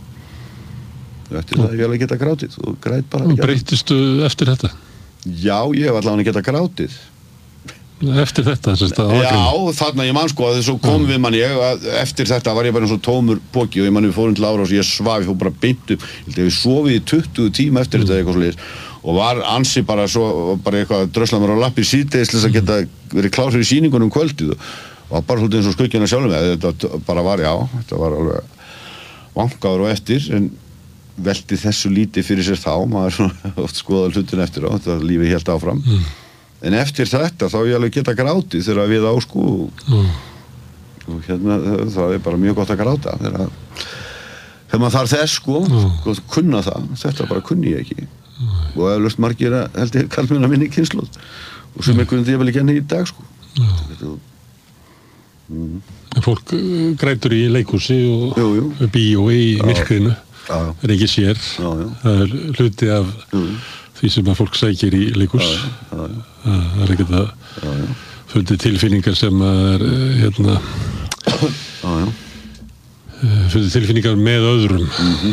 eftir það ég alveg geta grátið og græt bara og breytistu eftir þetta? Já, ég hef allavega getað grátið eftir þetta já, þarna ég man sko að svo kom við mann ég eftir þetta var ég bara eins og tómur poki og ég man við fórum til Ára og ég svaf ég fór bara beint upp ég held að við sofið í 20 tíma eftir þetta eitthvað svolítið og var ansi bara svo bara eitthvað að drösla mér á lappi síðdeis til þess að geta verið klár fyrir sýningunum kvöldið og bara svolítið eins og skuggina sjálfum með þetta bara var þetta var alveg vangaður og eftir en velti þessu lítið fyrir sér þá maður oft skoðað hlutin eftir á þetta lífið hélt áfram en eftir þetta þá ég alveg geta grátið þegar við á sko og það er bara mjög gott að gráta þegar maður þarf þess sko kunna það, þetta bara kunni ég ekki og eflaust margir held ég kallmennar minni kynslóð og sem ég kunni ég vel ekki enn í dag sko Fólk grætur í leikhúsi og bíói í myrkrinu er ekki sér það er hluti af því sem að fólk sækir í leikhús það er ekkert að fundi tilfinningar sem er fundi tilfinningar með öðrum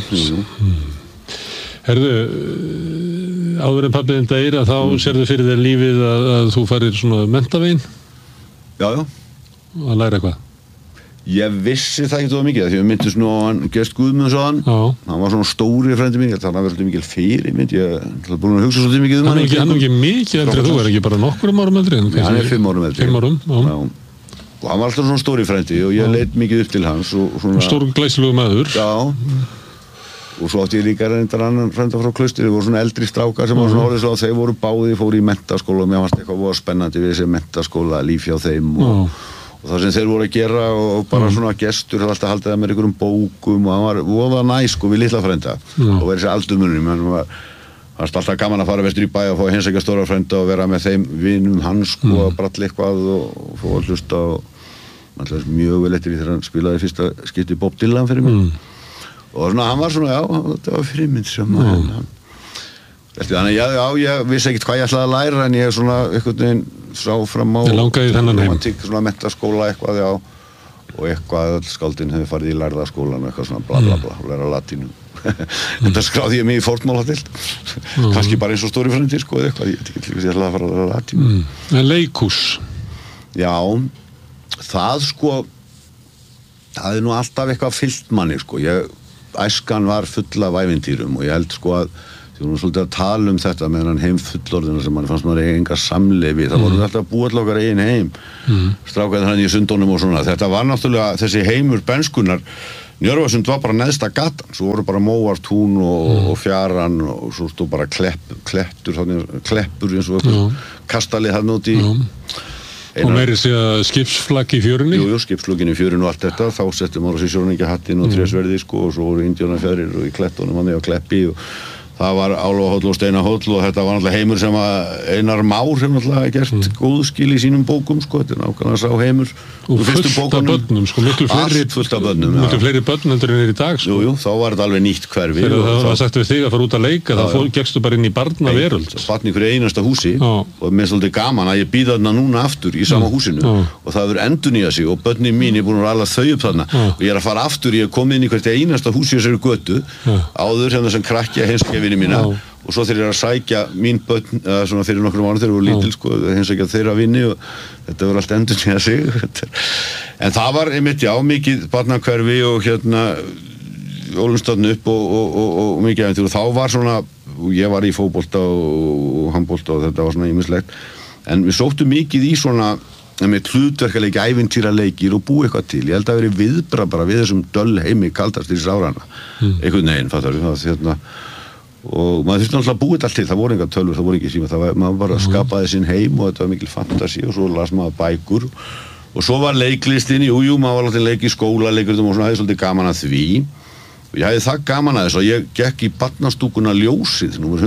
Herðu áður en pabbiðin deyr að þá sérðu fyrir þér lífið að þú farir svona mentavegin já að læra eitthvað Ég vissi það ekki svo mikið því að myndist nú á hann Gest Guðmundsson hann var svona stóri frændi mín þannig að hann verður mikil fyrirmynd ég er búin að hugsa svolítið mikið hann er ekki mikið eldri þú er ekki bara nokkrum árum eldri hann er 5 árum eldri 5 árum, og hann var alltaf svona stóri frændi og ég leit mikið upp til hans og stór glæsilegur maður og svo átti ég líka reyndar annan frænda frá Klaustri voru svona eldri strákar sem var svona orðið svo að þeir voru báði fóru í menntaskóla og mér fannst eitthvað voru spennandi við þessi menntaskóla líf hjá þeim og það sem þeir voru að gera og bara svona gestur það alltaf haldið að með einhverjum bókum og hann var voða næs sko við litla frænda og verið þessi aldurmunum hann var alltaf gaman að fara vestur í bæ og fá að heimsækja stóra frænda og vera með þeim vinum hans sko að bralla eitthvað og fá að hlusta og alltaf mjög vel eftir því þegar hann spilaði fyrsta skipti Bob Dylan fyrir mig og svona hann var svona þetta var fyrirmynd sem Þannig ég vissi ekkert hvað ég ætlaði að læra en ég svona einhvern veginn sá fram á svona menntaskóla eitthvað, já, og eitthvað öll skáldin hefði farið í lærðaskólan og eitthvað svona bla bla bla, læra latínu. Þetta skráði ég mig í fornmáladild, kannski bara eins og stóri frændi, sko, eitthvað, ég veit ekki ég ætlaði að fara að læra latínu. En leikhús? Já, það sko, það nú alltaf eitthvað fyllt manni, sko, æskan var full af ævintýrum og ég held sko að því hún var svolítið að tala þetta með hann heim fullorðina sem mann fannst maður enga samleifi, það voru alltaf búið til okkar eigin heim, strákaði hann í sundunum og svona, þetta var náttúrulega þessi heimur benskunnar, Njörvasund var bara neðsta gatan, svo voru bara Móartún og Fjaran og svo stóð bara kleppur eins og kastalið hann út í og meiri sé að skipsflagg í fjörunni? Jú, skipsflaggin í fjörunni og allt þetta, þá settum maður sér sjóræningahattinn og trésverði, sko, og svo voru indjónafjörðir og í klettunum hann á Kleppi og það var Álfahóll og Steinahóll og þetta var náttúrulega heimur sem Einar Már hefur náttúrulega gert góð skil í sínum bókum, sko, þetta nákvæmlega sá heimur og fullt af börnum, sko, miklu fleiri börn heldur en í dag, sko. Jú, þá var þetta alveg nýtt hverfi. Þegar það var sagt við þig að fara út að leika, þá gekkstu bara inn í barnaveröld. Barn í hverju einasta húsi og mér er svolítið gaman að ég býð þarna núna aftur í sama húsinu og það hefur endurnýjað sig og börnin mín er búin að ala þau upp þarna og ég er að fara aftur, ég er komið inn í hvert einasta húsi í þessari götu áður sem þessum krakki að heimsækja vini mína og svo þegar ég er að sækja mín börn svona fyrir nokkrum árum þegar ég voru lítil, sko, heimsækja þeirra vini og þetta var allt endurnýjað sig en það var einmitt, já, mikið barnahverfi og ólumstafn upp og mikið ævintýr og þá var svona, ég var í fótbolta og handbolta og þetta var svona ýmislegt en við sóttum mikið í svona með hlutverkaleiki, ævintýraleikir og búið eitthvað til, ég held að veri viðbra bara við þessum döll heimi kaldastýrs árana einhvern veginn, fattar við það og maður þurfti náttúrulega að búið allt til, það voru enga tölvur, það voru ekki síma, maður bara skapaði sinn heim og þetta var mikil fantasi og svo las maður bækur og svo var leiklistin, jú, maður var alltaf leik í skóla, leikritum og svona, það er svolítið gaman að því og ég hefði það gaman að þess og ég gekk í barnastúkuna Ljósið, númer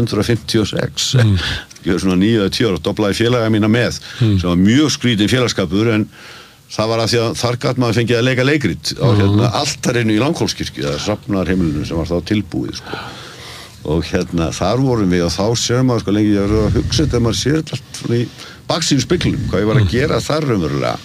156 ég var svona 9-10 ára og doblaði félaga mína með sem var mjög skrítinn félagsskapur en það var að því að þar gat maður fengið að leika leikrit á altarinu í Langholtskirkju eða Hrafnarheimilinu sem var þá tilbúið, sko og þar vorum við og þá sér maður, sko, lengi ég var að hugsa þegar maður sér allt í baksýnuspeglum hvað ég var að gera þar raunverulega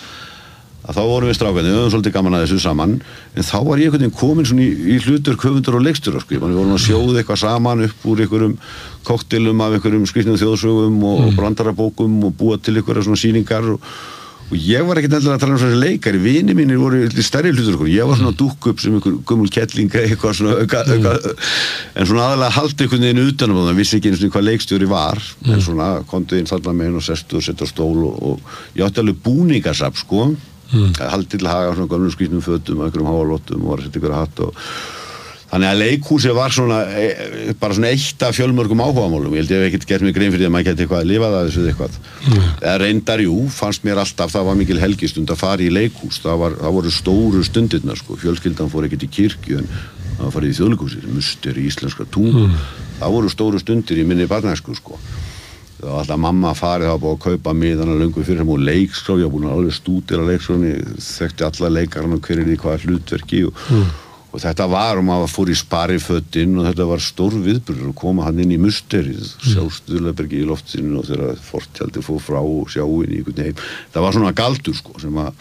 að þá vorum við strákandi, við höfum svolítið gaman að þessu saman en þá var ég einhvern veginn komin svona í hlutverk höfundar og leikstjóra, sko, við vorum að sjóða eitthvað saman upp úr einhverjum kokteilum af einhverjum skrýtnum þjóðsögum og brandarabókum og búa til einhverja svona sýningar og ég var ekkert endilega að tala um svona leikari, vini mínir voru stærri hlutverkur, ég var svona að dúkka upp sem einhver gömul kettlinga eitthvað svona en svona aðalega haldi einhvern veginn utan um það, vissi ekki eins og hvað leikstjóri var en svona komdu inn þarna meginn og sestu og setja á stól og ég átti alveg búningasafn, sko haldi til að haga svona gömlu skrýtnum fötum og einhverjum háalottum og var að setja ykkur að hatt og þannig að leikhúsið var svona bara svona eitt af fjölmörgum áhugamálum ég held ég hef ekkert gert mig grein fyrir því að maður geti eitthvað að lifa það þessu eitthvað eða reyndar, jú, fannst mér alltaf það var mikil helgistund að fara í leikhús það voru stóru stundirnar, sko fjölskyldan fór ekkert í kirkju en það var farið í þjóðleikhúsið, Musteri, Íslenska tún það voru stóru stundir í minni barnæsku, sko það var alltaf mamma farið, það var búið að kaupa miðana löngu fyrir og leikskrá, ég var búin að alveg stúdera leikskránni, þekkti alla leikarana hver í hvaða hlutverki og þetta var og maður fór í sparifötin og þetta var stór viðburður að koma hann inn í Musterið, sjá Stuðlabergi í loftinu og þegar fortjaldi fór frá og sjá inn í einhvern heim, það var svona galdur, sko, sem að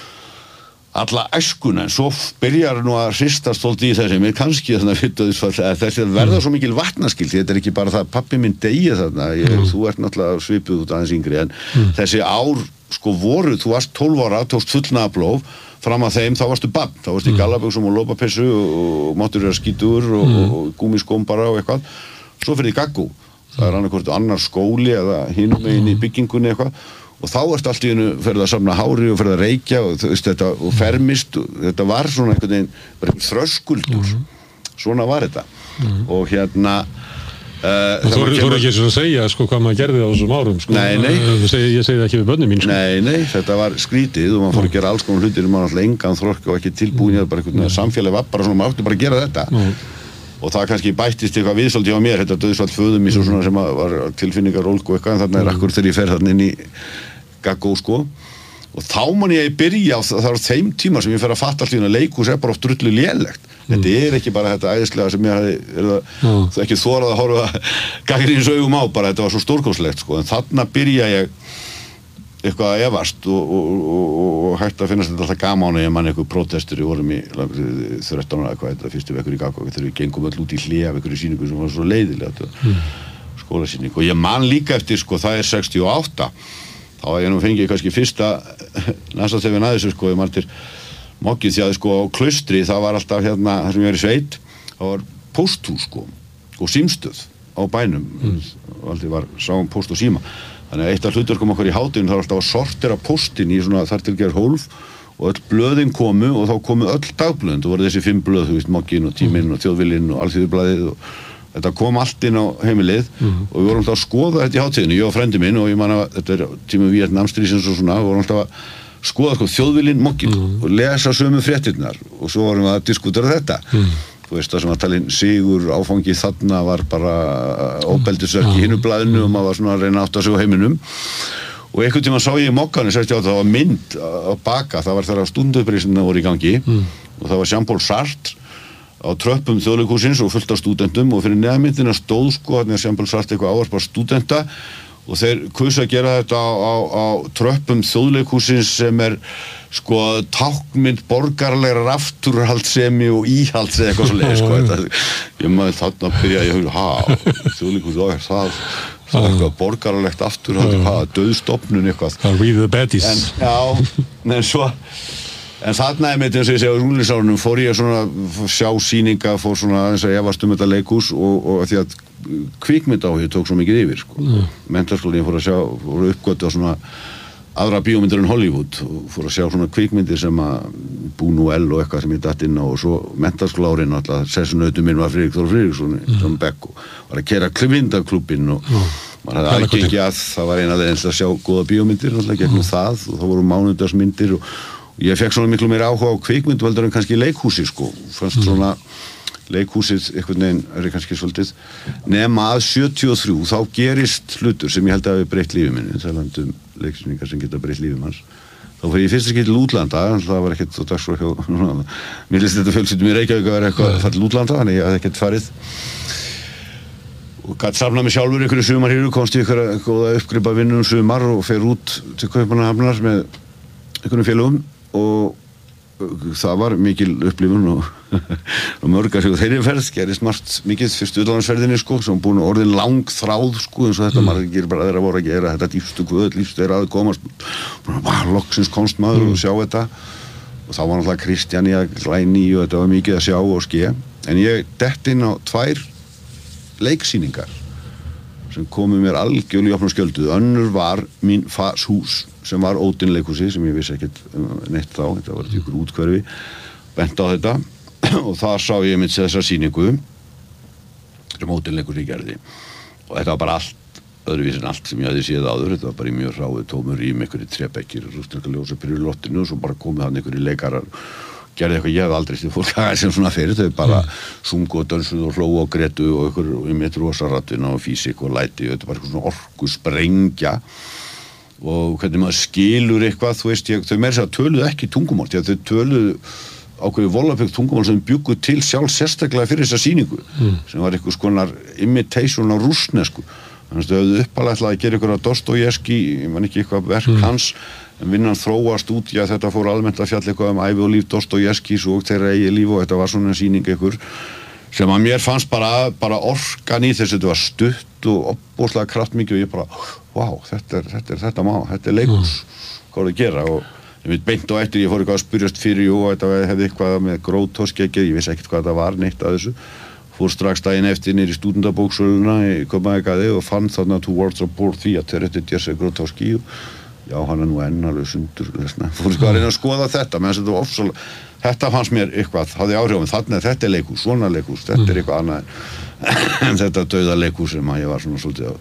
alla æskuna, en svo byrjar nú að hristast svolítið í þessi, mér kannski þessi verða svo mikil vatnaskildi, þetta er ekki bara það pabbi minn degi þarna, þú ert náttúrulega svipuð út aðeins yngri, en þessi ár, sko, voru, þú varst 12 ára, tókst fullnaðarpróf, fram að þeim þá varstu barn, þá varstu í gallabuxum og lopapessu og máttur vera skítur og gúmiskóm bara og eitthvað, svo fyrir gaggó, það er annarkvort annar skóli eða hinum megin í byggingunni eitthvað og þá ertu allt í hennu ferð að samna hári og ferð að reykja og þetta og fermist og þetta var svona einhvern veginn bara þröskuldur svona var þetta og þú voru ekki svona að segja, sko, hvað maður gerði á þessum árum, sko. Nei. Ég segi það ekki við börnin mín, sko. Nei, þetta var skrítið og maður fór að gera alls konar hlutir maður alltaf engan þrork og ekki tilbúin bara einhvern samfélag var bara svona, maður átti bara að gera þetta og það kannski bættist eitthvað viðsvöldi á mér, þetta döðsvall föðum í svo svona sem var tilfinningarólk og eitthvað en þarna akkur þegar ég fer þarna inn í gaggó, sko og þá man ég byrja það var þeim tíma sem ég fer að fatta allir að leikhús bara oft drullu lélegt þetta ekki bara þetta æðislega sem ég hafði ekki þorað að horfa gagnrýnis augum á bara þetta var svo stórkostlegt sko en þarna byrja ég eitthvað að efast og hægt að finnast þetta alltaf gaman og ég man eitthvað protestur í vorum í 13 ára eitthvað þetta fyrstu vekkur í Gagga þegar við gengum öll út í hlé af einhverju sýningu sem var svo leiðilega skólasýning og ég man líka eftir sko það 68 þá var ég nú fengið kannski fyrsta næsta tefin að þessu sko ég man til mokkið því að sko á Klaustri það var alltaf hérna þar sem ég var í sveit það var pósthús sko og símstöð á bænum og alltaf var sáum póst og síma þannig að eitt af hlutverkum okkar í hádeginu það var alltaf að sortera póstin í svona þar til gerð hólf og öll blöðin komu og þá komu öll dagblöðin það voru þessi 5 blöð, þú veist, Mokkinn og Tíminn og Þjóðviljinn og Alþýðublaðið og þetta kom allt inn á heimilið og við vorum alltaf að skoða þetta í hátíðinu, ég og frendi minn og ég man að þetta tíma Víetnamstríðsins og svona, við vorum alltaf að skoða sko Þjóðviljinn, Mokkinn og lesa sömu fréttirnar og svo vorum við að diskutera þetta þú veist það sem að talin sigur áfangi þarna var bara óbeldisverk í hinu blaðinu og maður var svona að reyna átt að sig á heiminum og einhvern tíma sá ég í Mokkanum 68 það var mynd á baka það var þegar stúdentaprísirnir voru í gangi og það var Jean-Paul Sartre á tröppum Þjóðleikhússins og fullt af stúdentum og fyrir neðmyndina stóð sko að Jean-Paul Sartre eitthvað ávarpa stúdenta og þeir kusu að gera þetta á tröppum Þjóðleikhússins sem sko táknmynd borgarlegar afturhaldssemi og íhalds eða eitthvað svo leið sko ég maður þarna byrja ég Þjóðleikhús það eitthvað borgarlegt afturhald dauðstofnun eitthvað read the baddies en þarna mitt eins og ég segja á Rúlinsárunum fór ég svona sjá sýninga fór svona aðeins að efast þetta leikhús og því að kvikmyndaáhugin tók svo mikið yfir sko menntaskólinn fór að uppgötu á svona aðra bíómyndir en Hollywood og fór að sjá svona kvikmyndir sem að Buñuel og eitthvað sem ég datt inn á og svo menntaskólaárin alltaf sessunautum minn var Friðrik Þór Friðriksson John Beck og var að keyra kvikmyndaklubbinn og maður hafði aðgengi að það var eina leiðins að sjá góða bíómyndir alltaf gegnum það og þá voru mánudagsmyndir og ég fekk svona miklu meira áhuga á kvikmyndu heldur en kannski leikhúsi sko fannst svona leikhúsið einhvern veginn kannski svolítið nema að 73 þá gerist hlutur sem ég held að hafi breytt lífi minni talandum leiksýningar sem geta breytt lífi manns þá fyrir ég fyrst ekki til útlanda það var ekkert á dagskrá hjá mér lýst þetta fjölskyldum í Reykjavík að vera eitthvað að fara til útlanda þannig ég hafði ekkert farið og gæti safnað mig sjálfur einhverju sumarhýru komst í einhverja góða uppgripa vinnu sumar og fer út til Kaupmannahafnar með einhverjum félögum og það var mikil upplifun og mörgar þeirri ferð gerist margt mikið fyrstu utanlandsferðinni sko sem búin orðin langþráð sko eins og þetta maður gerir bara aðra voru að gera þetta dýpstu guð lífst þeirra að komast bara loksins komst maður og sjá þetta og þá var náttúrulega Kristján í að glæni og þetta var mikið að sjá og ske en ég dett inn á 2 leiksýningar sem komu mér algjörlega í opna skjöldu önnur var mín fars hús sem var Ódin leikhúsi sem ég vissi ekkert neitt þá, þetta var ykkur útkverfi bent á þetta og þar sá ég mitt þessa sýningu sem Ódin leikhúsi gerði og þetta var bara allt öðruvís en allt sem ég hafði séð áður þetta var bara í mjög hráðu tómur rým einhverju trébekkir rústinlega ljósapyrir í lottinu og svo bara komið hann einhverju leikarar gerði eitthvað ég hafði aldrei stíð fólk sem svona fyrir þau bara sungu og dönsuðu og hlóu og gretu og einhverju mitt rosarattina og físik og læti og þetta var eitthvað svona orkusprengja og hvernig maður skilur eitthvað þú veist, þau meira þess að töluðu ekki tungumál því að þau töluðu ákveðið volapygt tungumál sem bjuggu til sjálf sérstaklega fyrir þessa sýningu sem var eitthvað skonar imitation á rússnesku þannig að þau höfðu uppalega að gera eitthvað Dostojevski, ég man ekki eitthvað verk hans en vinnan þróast út, já þetta fór almennt að fjalla eitthvað ævi og líf Dostojevskis og þeirra eigi líf og þetta var svona sýning eitthvað sem að mér fannst bara orkan í þess að þetta var stutt og opbóðslega kraftmikið og ég bara, wow, þetta er leikhús, hvað er að gera og ég veit beint og eftir, ég fór eitthvað að spyrjast fyrir og þetta hefði eitthvað með grótóskeggi, ég vissi ekkert hvað þetta var neitt að þessu, fór strax daginn eftir niður í stúdendabóksöluna í Kopenhagen og fann þarna Towards a Poor Theater eftir Jerzy Grotowski og já, hann nú enn alveg sundur fór sko að reyna að skoða þetta menn þetta var ofsalega þetta fannst mér eitthvað, hafði áhrifum þannig að þetta er leikhús, svona leikhús þetta er eitthvað annað en þetta dauða leikhús sem að ég var svona svolítið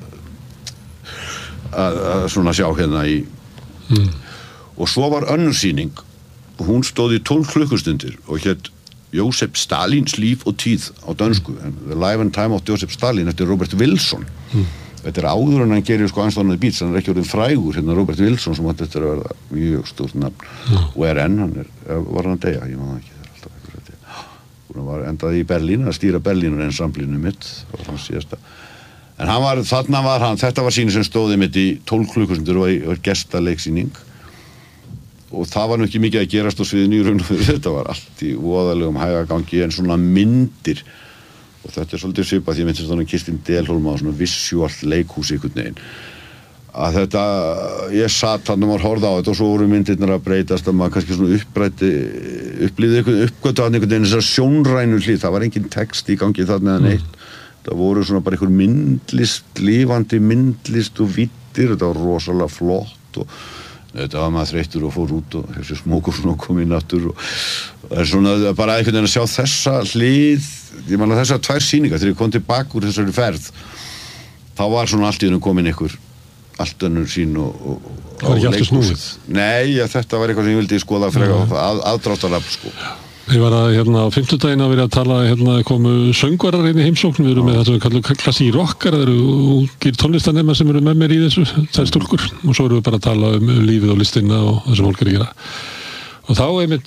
að svona sjá hérna í og svo var önnur sýning og hún stóð í 12 klukkustundir og hét Josef Stalins líf og tíð á dönsku The Life and Time of Joseph Stalin eftir Robert Wilson þetta áður en hann gerir sko Einstein Beats, hann ekki orðinn frægur hérna Robert Wilson sem átti eftir að verða mjög stórt nafn og hann var hann að deyja, ég man það ekki, það alltaf einhver að deyja. Hún var endaði í Berlín að stýra Berlínar ensemblinu mitt, það var hans síðasta. En þetta var sýning sem stóði mitt í 12 klukkustundir og var gestaleiksýning og það var nú ekki mikið að gerast á sviðinu í raun og veru, þetta var allt í voðalegum hægagangi en svona myndir og þetta svolítið svipað því ég myndist þannig Kristín Delholm á svona visual leikhús einhvern veginn að þetta, ég satt hann og var horfð á þetta og svo voru myndirnar að breytast að maður kannski svona upplýði uppgötu hann einhvern veginn þessar sjónrænu hlið, það var engin text í gangi þarna eða neitt, það voru svona bara einhver myndlist, lifandi myndlist og vittir, þetta var rosalega flott og þetta var maður þreyttur og fór út og þessi smókur svona kom inn aftur og það er svona bara einhvern veginn að sjá þessa hlið, ég man að þessar 2 sýningar þegar ég kom tilbaka úr þessari ferð þá var svona allt í hennu komin einhver allt önnur sín og það var ekki alltaf snúið? Nei, þetta var eitthvað sem ég vildi skoða frekar aðdráttarafl sko. Ég var að á 5. daginn að vera að tala komu söngvarar inn í heimsókn við erum með þetta sem við kallum klassík rockar það eru ungir tónlistanemar sem eru með mér í þessu þær stúlkur og svo erum við bara að tala lífið og listina og það sem fólk er að gera og þá einmitt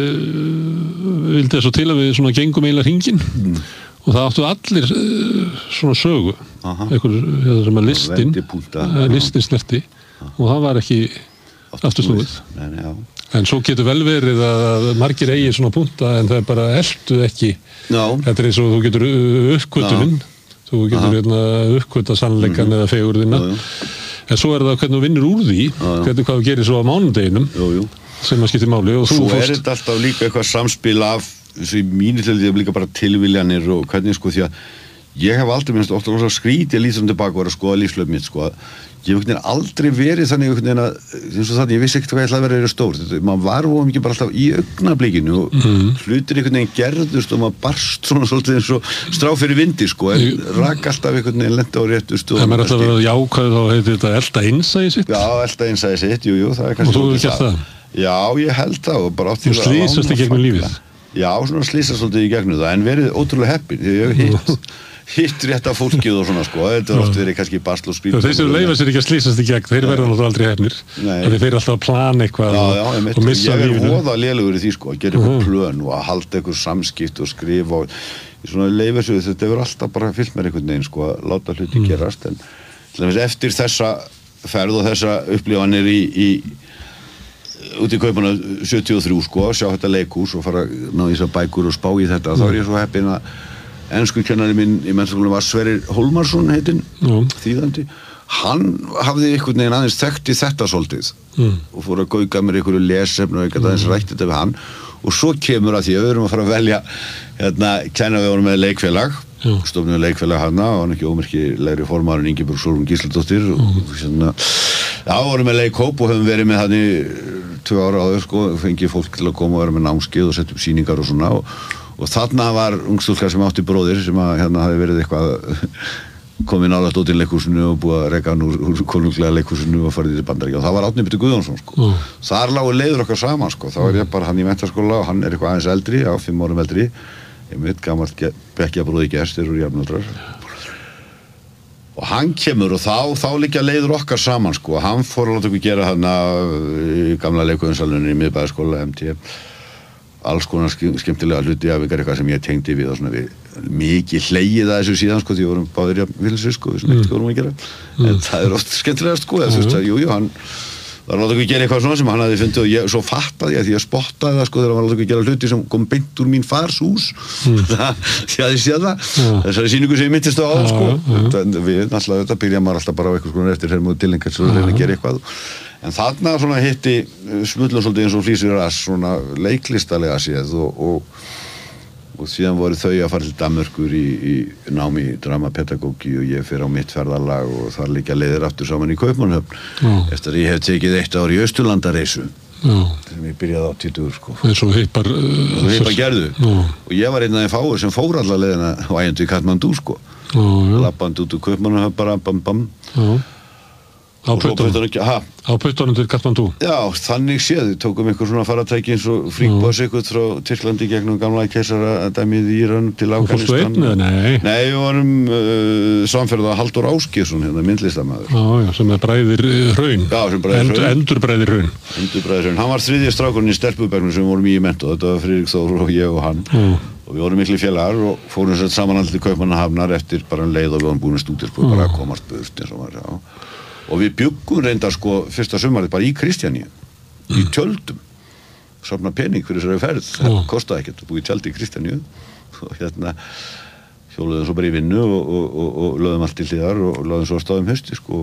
vildi það svo til að við svona gengum eiginlega hringinn og það áttu allir svona sögu einhver sem að listin snerti og það var ekki aftur snúið en svo getur vel verið að margir eigi svona punta en það er bara eltu ekki þetta er eins og þú getur uppkvötunin þú getur uppkvöta sannleikan eða fegurðina en svo er það hvernig þú vinnur úr því hvernig hvað þú gerir svo á mánudeginum sem að skiptir máli og svo þetta alltaf líka eitthvað samspil af þessu í mínu tilfelli líka bara tilviljanir og hvernig sko því að ég hef aldrei minnst ofta skrítið að líta tilbaka og vera að skoða lífslöf mitt sko ég hef aldrei verið þannig að ég vissi ekkert hvað ég ætlaði að vera stór maður var mikið bara alltaf í augnablikinu og hlutir einhvern veginn gerðust og maður barst svona svolítið eins og strá fyrir vindi sko en rak alltaf einhvern veginn lenda á réttu stöðum Það er alltaf verið að jákvæðu þá heitir þetta elta innsæði sitt Já, elta innsæði sitt, jú, það er kannski Og þú hefur gert það? Já, ég held það og bara Þú slýsast í gegnum lífið? Já, svona slýsast svolítið í gegnum það en verið ótrúlega heppinn því ég hef hitt rétt af fólkið og svona sko þetta er oft verið kannski basl og spil Þeir sem leifa sér ekki að slýsast í gegn þeir verða náttúrulega aldrei hefnir þeir eru alltaf að plana eitthvað og missa lífinu Ég er voða lélegur í því sko að gera eitthvað plön og að halda eitthvað samskipt og skrifa og svona leifa sér þetta hefur alltaf bara fyllt mér einhvern veginn sko að láta hluti gerast en eftir þessa ferð og þessa upplifanir út í Kaupmanna 73 sko að sjá þetta leikhús og fara að ná í þessar bækur og spá í þetta þá er ég svo heppinn að enskukennari minn í menntaskólanum var Sverrir Hólmarsson heitinn, þýðandi hann hafði einhvern veginn aðeins þekkt í þetta svolítið og fór að gauka mér einhverju lesefni og eitthvað aðeins rætt þetta við hann og svo kemur að því að við erum að fara að velja kenna við vorum með leikfélag stofnum við leikfélag hana og hann ekki ómerkilegri formaðurinn Ingibjörg Sólrún Gísladóttir og vorum með leikhóp og höfum verið með hann í 2 ára áður sko, fengið fólk til að koma og vera með námskeið og setja upp sýningar og svona og þarna var ungstúlka sem átti bróðir sem að hafi verið eitthvað komið nálægt út í leikhúsinu og búið að reka hann úr konunglega leikhúsinu og farið í Bandaríkja og það var Árni Pétur Guðjónsson sko. Þar lágu leiður okkar saman sko. Þá ég bara hann í menntaskóla og hann er eitthvað aðeins eldri 5 árum eldri ég mitt gamalt bekkjabróði gestir úr jafnaldrar og hann kemur og þá liggja leiður okkar saman sko. Hann fór að láta okkur gera þarna í gamla leikúðinsalunni í miðbæðaskóla MT alls konar skemmtilega hluti af eitthvað sem ég tengdi við og svona við mikið hlegið að þessu síðan sko því við vorum báðir vilsir sko við svona ekkert vorum að gera en það er oft skemmtilega sko þú veist að jú hann var að láta okkur gera eitthvað svona sem hann hafði fundið og ég svo fattaði að því að spottaði það sko þegar hann var að láta okkur gera hluti sem kom beint úr mín fars hús því að ég sé það þessari sýningu sem ég mittist á sko við náttúrulega þetta byrja maður alltaf bara á eitthvað skoðan eftir hermúðu tilengast og reyna að gera eitthvað en þarna svona hitti smullum svolítið eins og flýsir rass svona leiklistalega séð og síðan voru þau að fara til Danmörkur í námi í dramapedagógi og ég fer á mitt ferðalag og þar liggja leiðir aftur saman í Kaupmannahöfn eftir að ég hef tekið 1 ár í Austurlandareisu sem ég byrjaði á 20 sko eins og hippar gerðu og ég var einn af þeim fáir sem fór alla leiðina á ægjandi í Katmandú sko labbandi út úr Kaupmannahöfn bara bam bam Á puttunum til Katmandú. Já, þannig séð, tókum einhver svona faratæki eins og fríkbás eitthvað frá Tyrklandi gegnum gamla keisaradæmið í Íran til Afganistan. Og fórstu einn eða nei? Nei, við varum samferða Halldór Ásgeirsson, hérna, myndlistarmaður. Já, sem bræðir Hraun. Já, sem bræðir Hraun. Endurbræðir Hraun. Endurbræðir Hraun. Hann var þriðji strákurinn í stelpubekknum sem við vorum í Mentó. Þetta var Friðrik Þór og ég og hann. Og við vorum mikli félagar og fórum sér saman allir til Kaupmannahafnar eftir bara leið og við vorum búin að stúdíspróf bara að komast burt eins og maður, já. Og við byggum reyndar sko fyrsta sumarið bara í Kristjaníu, í tjöldum, safna pening fyrir þessari ferð, það kostaði ekkert að búið í tjaldi í Kristjaníu og hérna hjóluðum svo bara í vinnu og lögðum allt í hliðar og lögðum svo á staðum hausti sko.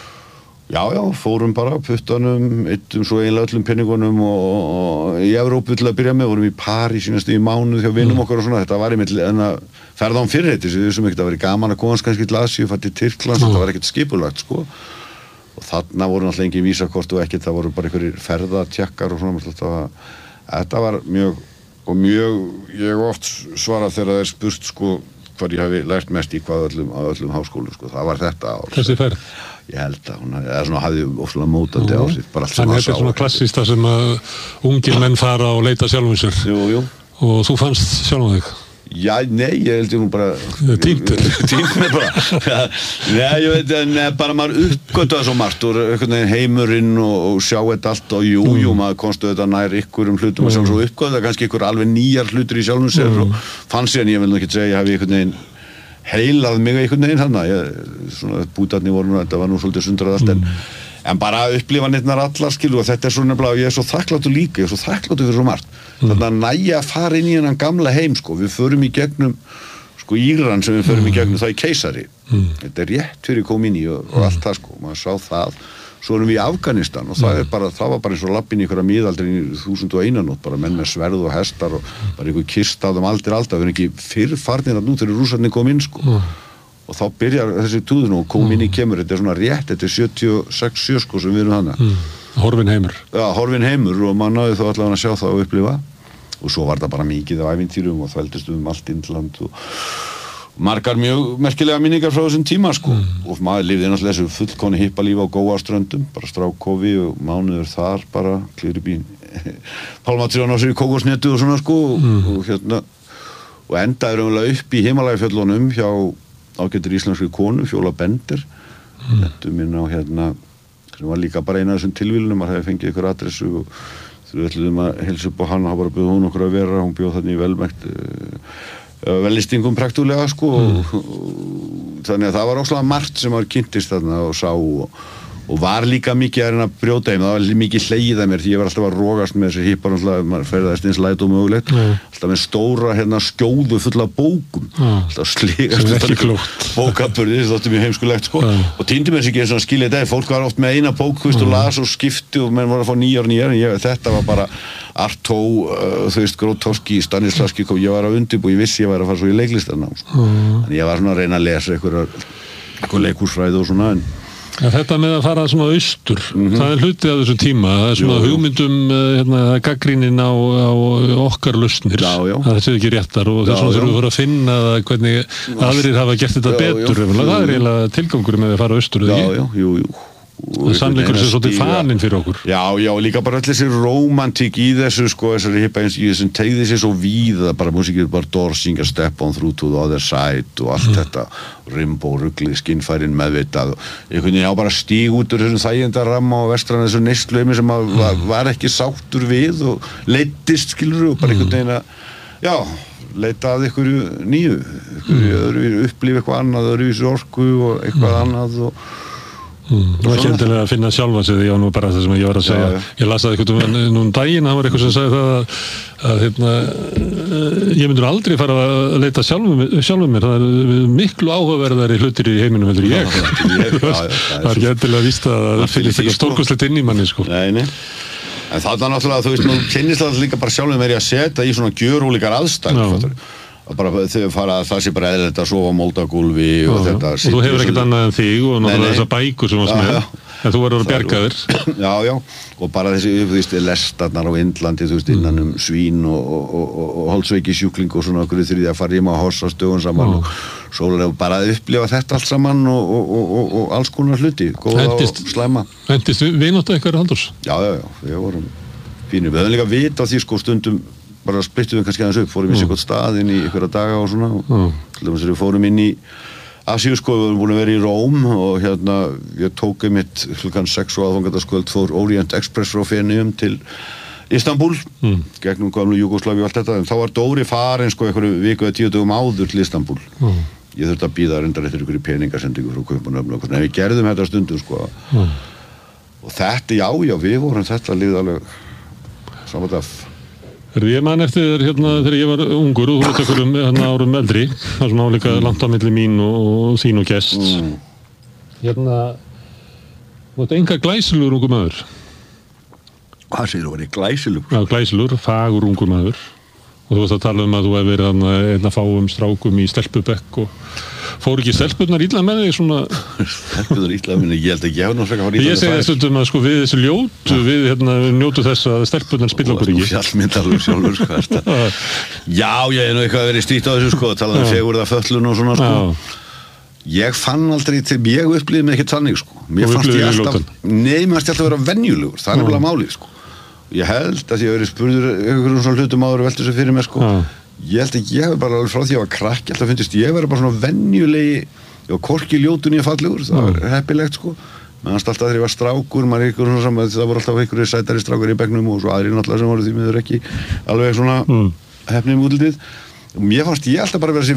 Já, fórum bara puttanum, eittum svo eiginlega öllum peningunum og í Evrópu til að byrja með, vorum í París í mánuð hjá vinum okkar og svona, þetta var einmitt en að ferða án fyrirheiti, sem við vissum ekkert að vera gaman að komast kannski til Asíu, fætti Tyrklands, þetta var ekkert skipulagt sko. Og þarna voru náttúrulega engin vísakort og ekkert, það voru bara einhverjir ferðatjekkar og svona, þetta var mjög, ég oft svarað þegar það er spurt sko hvað ég hafi lært mest í öllum háskólum sko, það var þetta ár. Þessi ferð? Ég held að hún hafði ofsalega mótandi áhrif, bara allt sem að sá. Þannig þetta er svona klassísta sem að ungir menn fara og leita sjálfum sér. Jú. Og þú fannst sjálfum þig? Já, nei, ég held ég nú bara Týndur bara Nei, ég veit, en bara maður uppgötuði svo margt og einhvern veginn heimurinn og sjá þetta allt og jú, maður konstu þetta nær ykkur hlutum og svo uppgötuði kannski ykkur alveg nýjar hlutur í sjálfum sér og fann sér en ég vil nú ekki segja ég hafi einhvern veginn heilað mig einhvern veginn hann svona bútarnir voru þetta var nú svolítið sundrað allt en bara upplifanirnar allar skilu og þetta er svo nefnilega ég er svo þakkláttur líka, ég er svo þakkláttur fyrir svo margt þannig að næja að fara inn í hennan gamla heim sko, við förum í gegnum sko Íran sem við förum í gegnum það í keisari þetta er rétt fyrir komin í og allt það sko, maður sá það svo erum við í Afganistan og það var bara eins og lappin í einhverja miðaldri í 1001 nótt, bara menn með sverð og hestar og bara einhver kyrstað aldir alltaf, við erum ekki fyrrfarnir að nú þegar rússarnir kom inn sko og þá byrjar þessi túðun og kominni kemur, þetta er svona rétt, þetta er 76-7 sko sem við erum hana. Horfinn heimur. Já, horfinn heimur og maður náði þá allavega að sjá það og upplifa og svo var það bara mikið af ævintýrum og þvældist allt Indland og margar mjög merkilega minningar frá þessum tíma sko og maður lifði náttúrulega þessu fullkoni hippalífi á Góaströndum, bara strákofi og mánuður þar bara, klýr upp í pálmatrján á sér í kókosnetu og svona sko og hérna og endaður upp í Himalajafjöllunum hjá ágættur íslenskri konu, Fjóla Bender þetta minn á hérna sem var líka bara eina af þessum tilvílunum maður hefði fengið ykkur adressu og þau ætluðum að helsa upp á hann og bara bauð hún okkur að vera hún bjóð þarna í velmægt vellistingum praktulega sko þannig að það var óslega margt sem maður kynntist þarna og sá og var líka mikið að reyna að brjóta það var mikið hlegið að mér því ég var alltaf að rogast með þessi hippar maður ferðast eins læt og mögulegt alltaf með stóra hérna skjóðu fulla bókum alltaf sligast bókaburði það þótti mjög heimskulegt sko og týndi mér sér ekki svona skilja þetta fólk var oft með eina bók og las og skipti og menn var að fá nýjar en þetta var bara Artaud, þú veist, Grotowski, Stanislavski ég var að undirbúa, ég vissi ég var að fara svo í leiklistarnám sko. En ég var svona að reyna að lesa eitthvað leikhúsfræði og svona Ja, þetta með að fara svona austur, það er hluti af þessu tíma, það er svona hugmyndum gagnrýnin á okkar lausnir, það séu ekki réttar og þess vegna þurfum við að finna hvernig aðrir hafa gert þetta betur, það er eiginlega tilgangur með að fara austur, eða ekki? Jú. Sannleikur sem svolítið faninn fyrir okkur. Já, líka bara öll þessi rómantík í þessu, sko, þessari hippa eins í þessum tegði sér svo víða, bara músikið bara Dorsing, Step on Through to the Other Side og allt þetta, Rimbo, ruglið, skinnfærin meðvitað og einhvern veginn bara stíg út úr þessum þægindaramma og vestran þessu neistlaumi sem var ekki sáttur við og leiddist, skilur og bara einhvern veginn að, leita að einhverju nýju, einhverju upplifa eitthvað annað, öðruvísi orku og eitthvað annað og Það var ekki endilega að finna sjálfa sig því nú bara það sem ég var að segja ég las að eitthvað núna daginn það var eitthvað sem sagði það að ég myndur aldrei fara að leita sjálfum mér það er miklu áhugaverðari hlutir í heiminum heldur ég það er ekki endilega að vísta að það finnst eitthvað stórkostlegt inn í manni sko. Nei en það er náttúrulega þú veist nú kynnist það líka bara sjálfum mér í að setja í svona gjörólíkar aðstæður bara þegar fara að það sé bara eðlilegt að sofa á moldagólfi og þetta og þú hefur ekkert annað en þig og náttúrulega þessar bækur sem varst með En þú verður að bjarga þér. Já, og bara þessi, þú veist, lestarnar á Indlandi, þú veist, innan svín og holdsveiki sjúkling og svona okkur þriði að fara í maður hossa stögun saman og svo bara að upplifa þetta allt saman og alls konar hluti, góða og slæma. Endist vináttu ykkar, Halldórs? Já, við vorum fínir. Við höfum líka vit á því, sko, stundum bara splittum við kannski aðeins upp, fórum í sig gott stað inn í einhverja daga og svona og til dæmis við fórum inn í Asíu, sko, við vorum búin að vera í Róm og hérna, ég tók einmitt klukkan 6 og aðfangadagskvöld fór Orient Express frá Feneyjum til Istanbul, gegnum gamlu Júgóslavíu og allt þetta, en þá var Dóri farin, sko, einhverju viku eða 10 dögum áður til Istanbul. Ég þurfti að bíða reyndar eftir einhverju peningasendingu frá Kaupmannahöfn og en við gerðum þetta stundum, sko. Og þetta, já, við vorum þetta liðið alveg saman dag. Ég man eftir hérna þegar ég var ungur og þú veit einhverjum árum eldri, það er svona álíka langt á milli mín og þín og gests. Hérna, þú veit enga glæsilegur ungur maður. Hvað segir þú, var ég glæsilegur? Já, glæsilegur, fagur ungur maður. Og þú veist að tala að þú hefur verið einn að fáum strákum í stelpubekk og fóru ekki stelpurnar illa með þig svona? Stelpurnar illa með þig, ég held ekki, ég hef náttúrulega fara illa með þig. Ég segi þessum að sko við þessu ljótu, við njótu þess að stelpurnar spilla okkur ekki. Þú fjallmyndalur sjálfur, sko, þetta. Já, ég hef nú eitthvað verið stýtt á þessu, sko, talað fegurða föllun og svona, sko. Ég fann aldrei til, ég upplýði mig ekkert þannig, sko. Mér fannst ég alltaf vera venjulegur, það er nefnilega málið, sko. Ég held að ég hef verið spurður einhverjum svona hlutum áður og velti þessu fyrir mér, sko. Ég held að ég hef bara alveg frá því að ég var krakki alltaf fundist ég verið bara svona venjulegi og hvorki ljótun ég fallegur, það var heppilegt, sko. Meðan alltaf þegar ég var strákur, maður ykkur svona saman, það voru alltaf einhverjir sætari strákur í bekknum og svo aðrir náttúrulega sem voru því miður ekki alveg svona heppnir útlitið. Og mér fannst ég alltaf bara vera þessi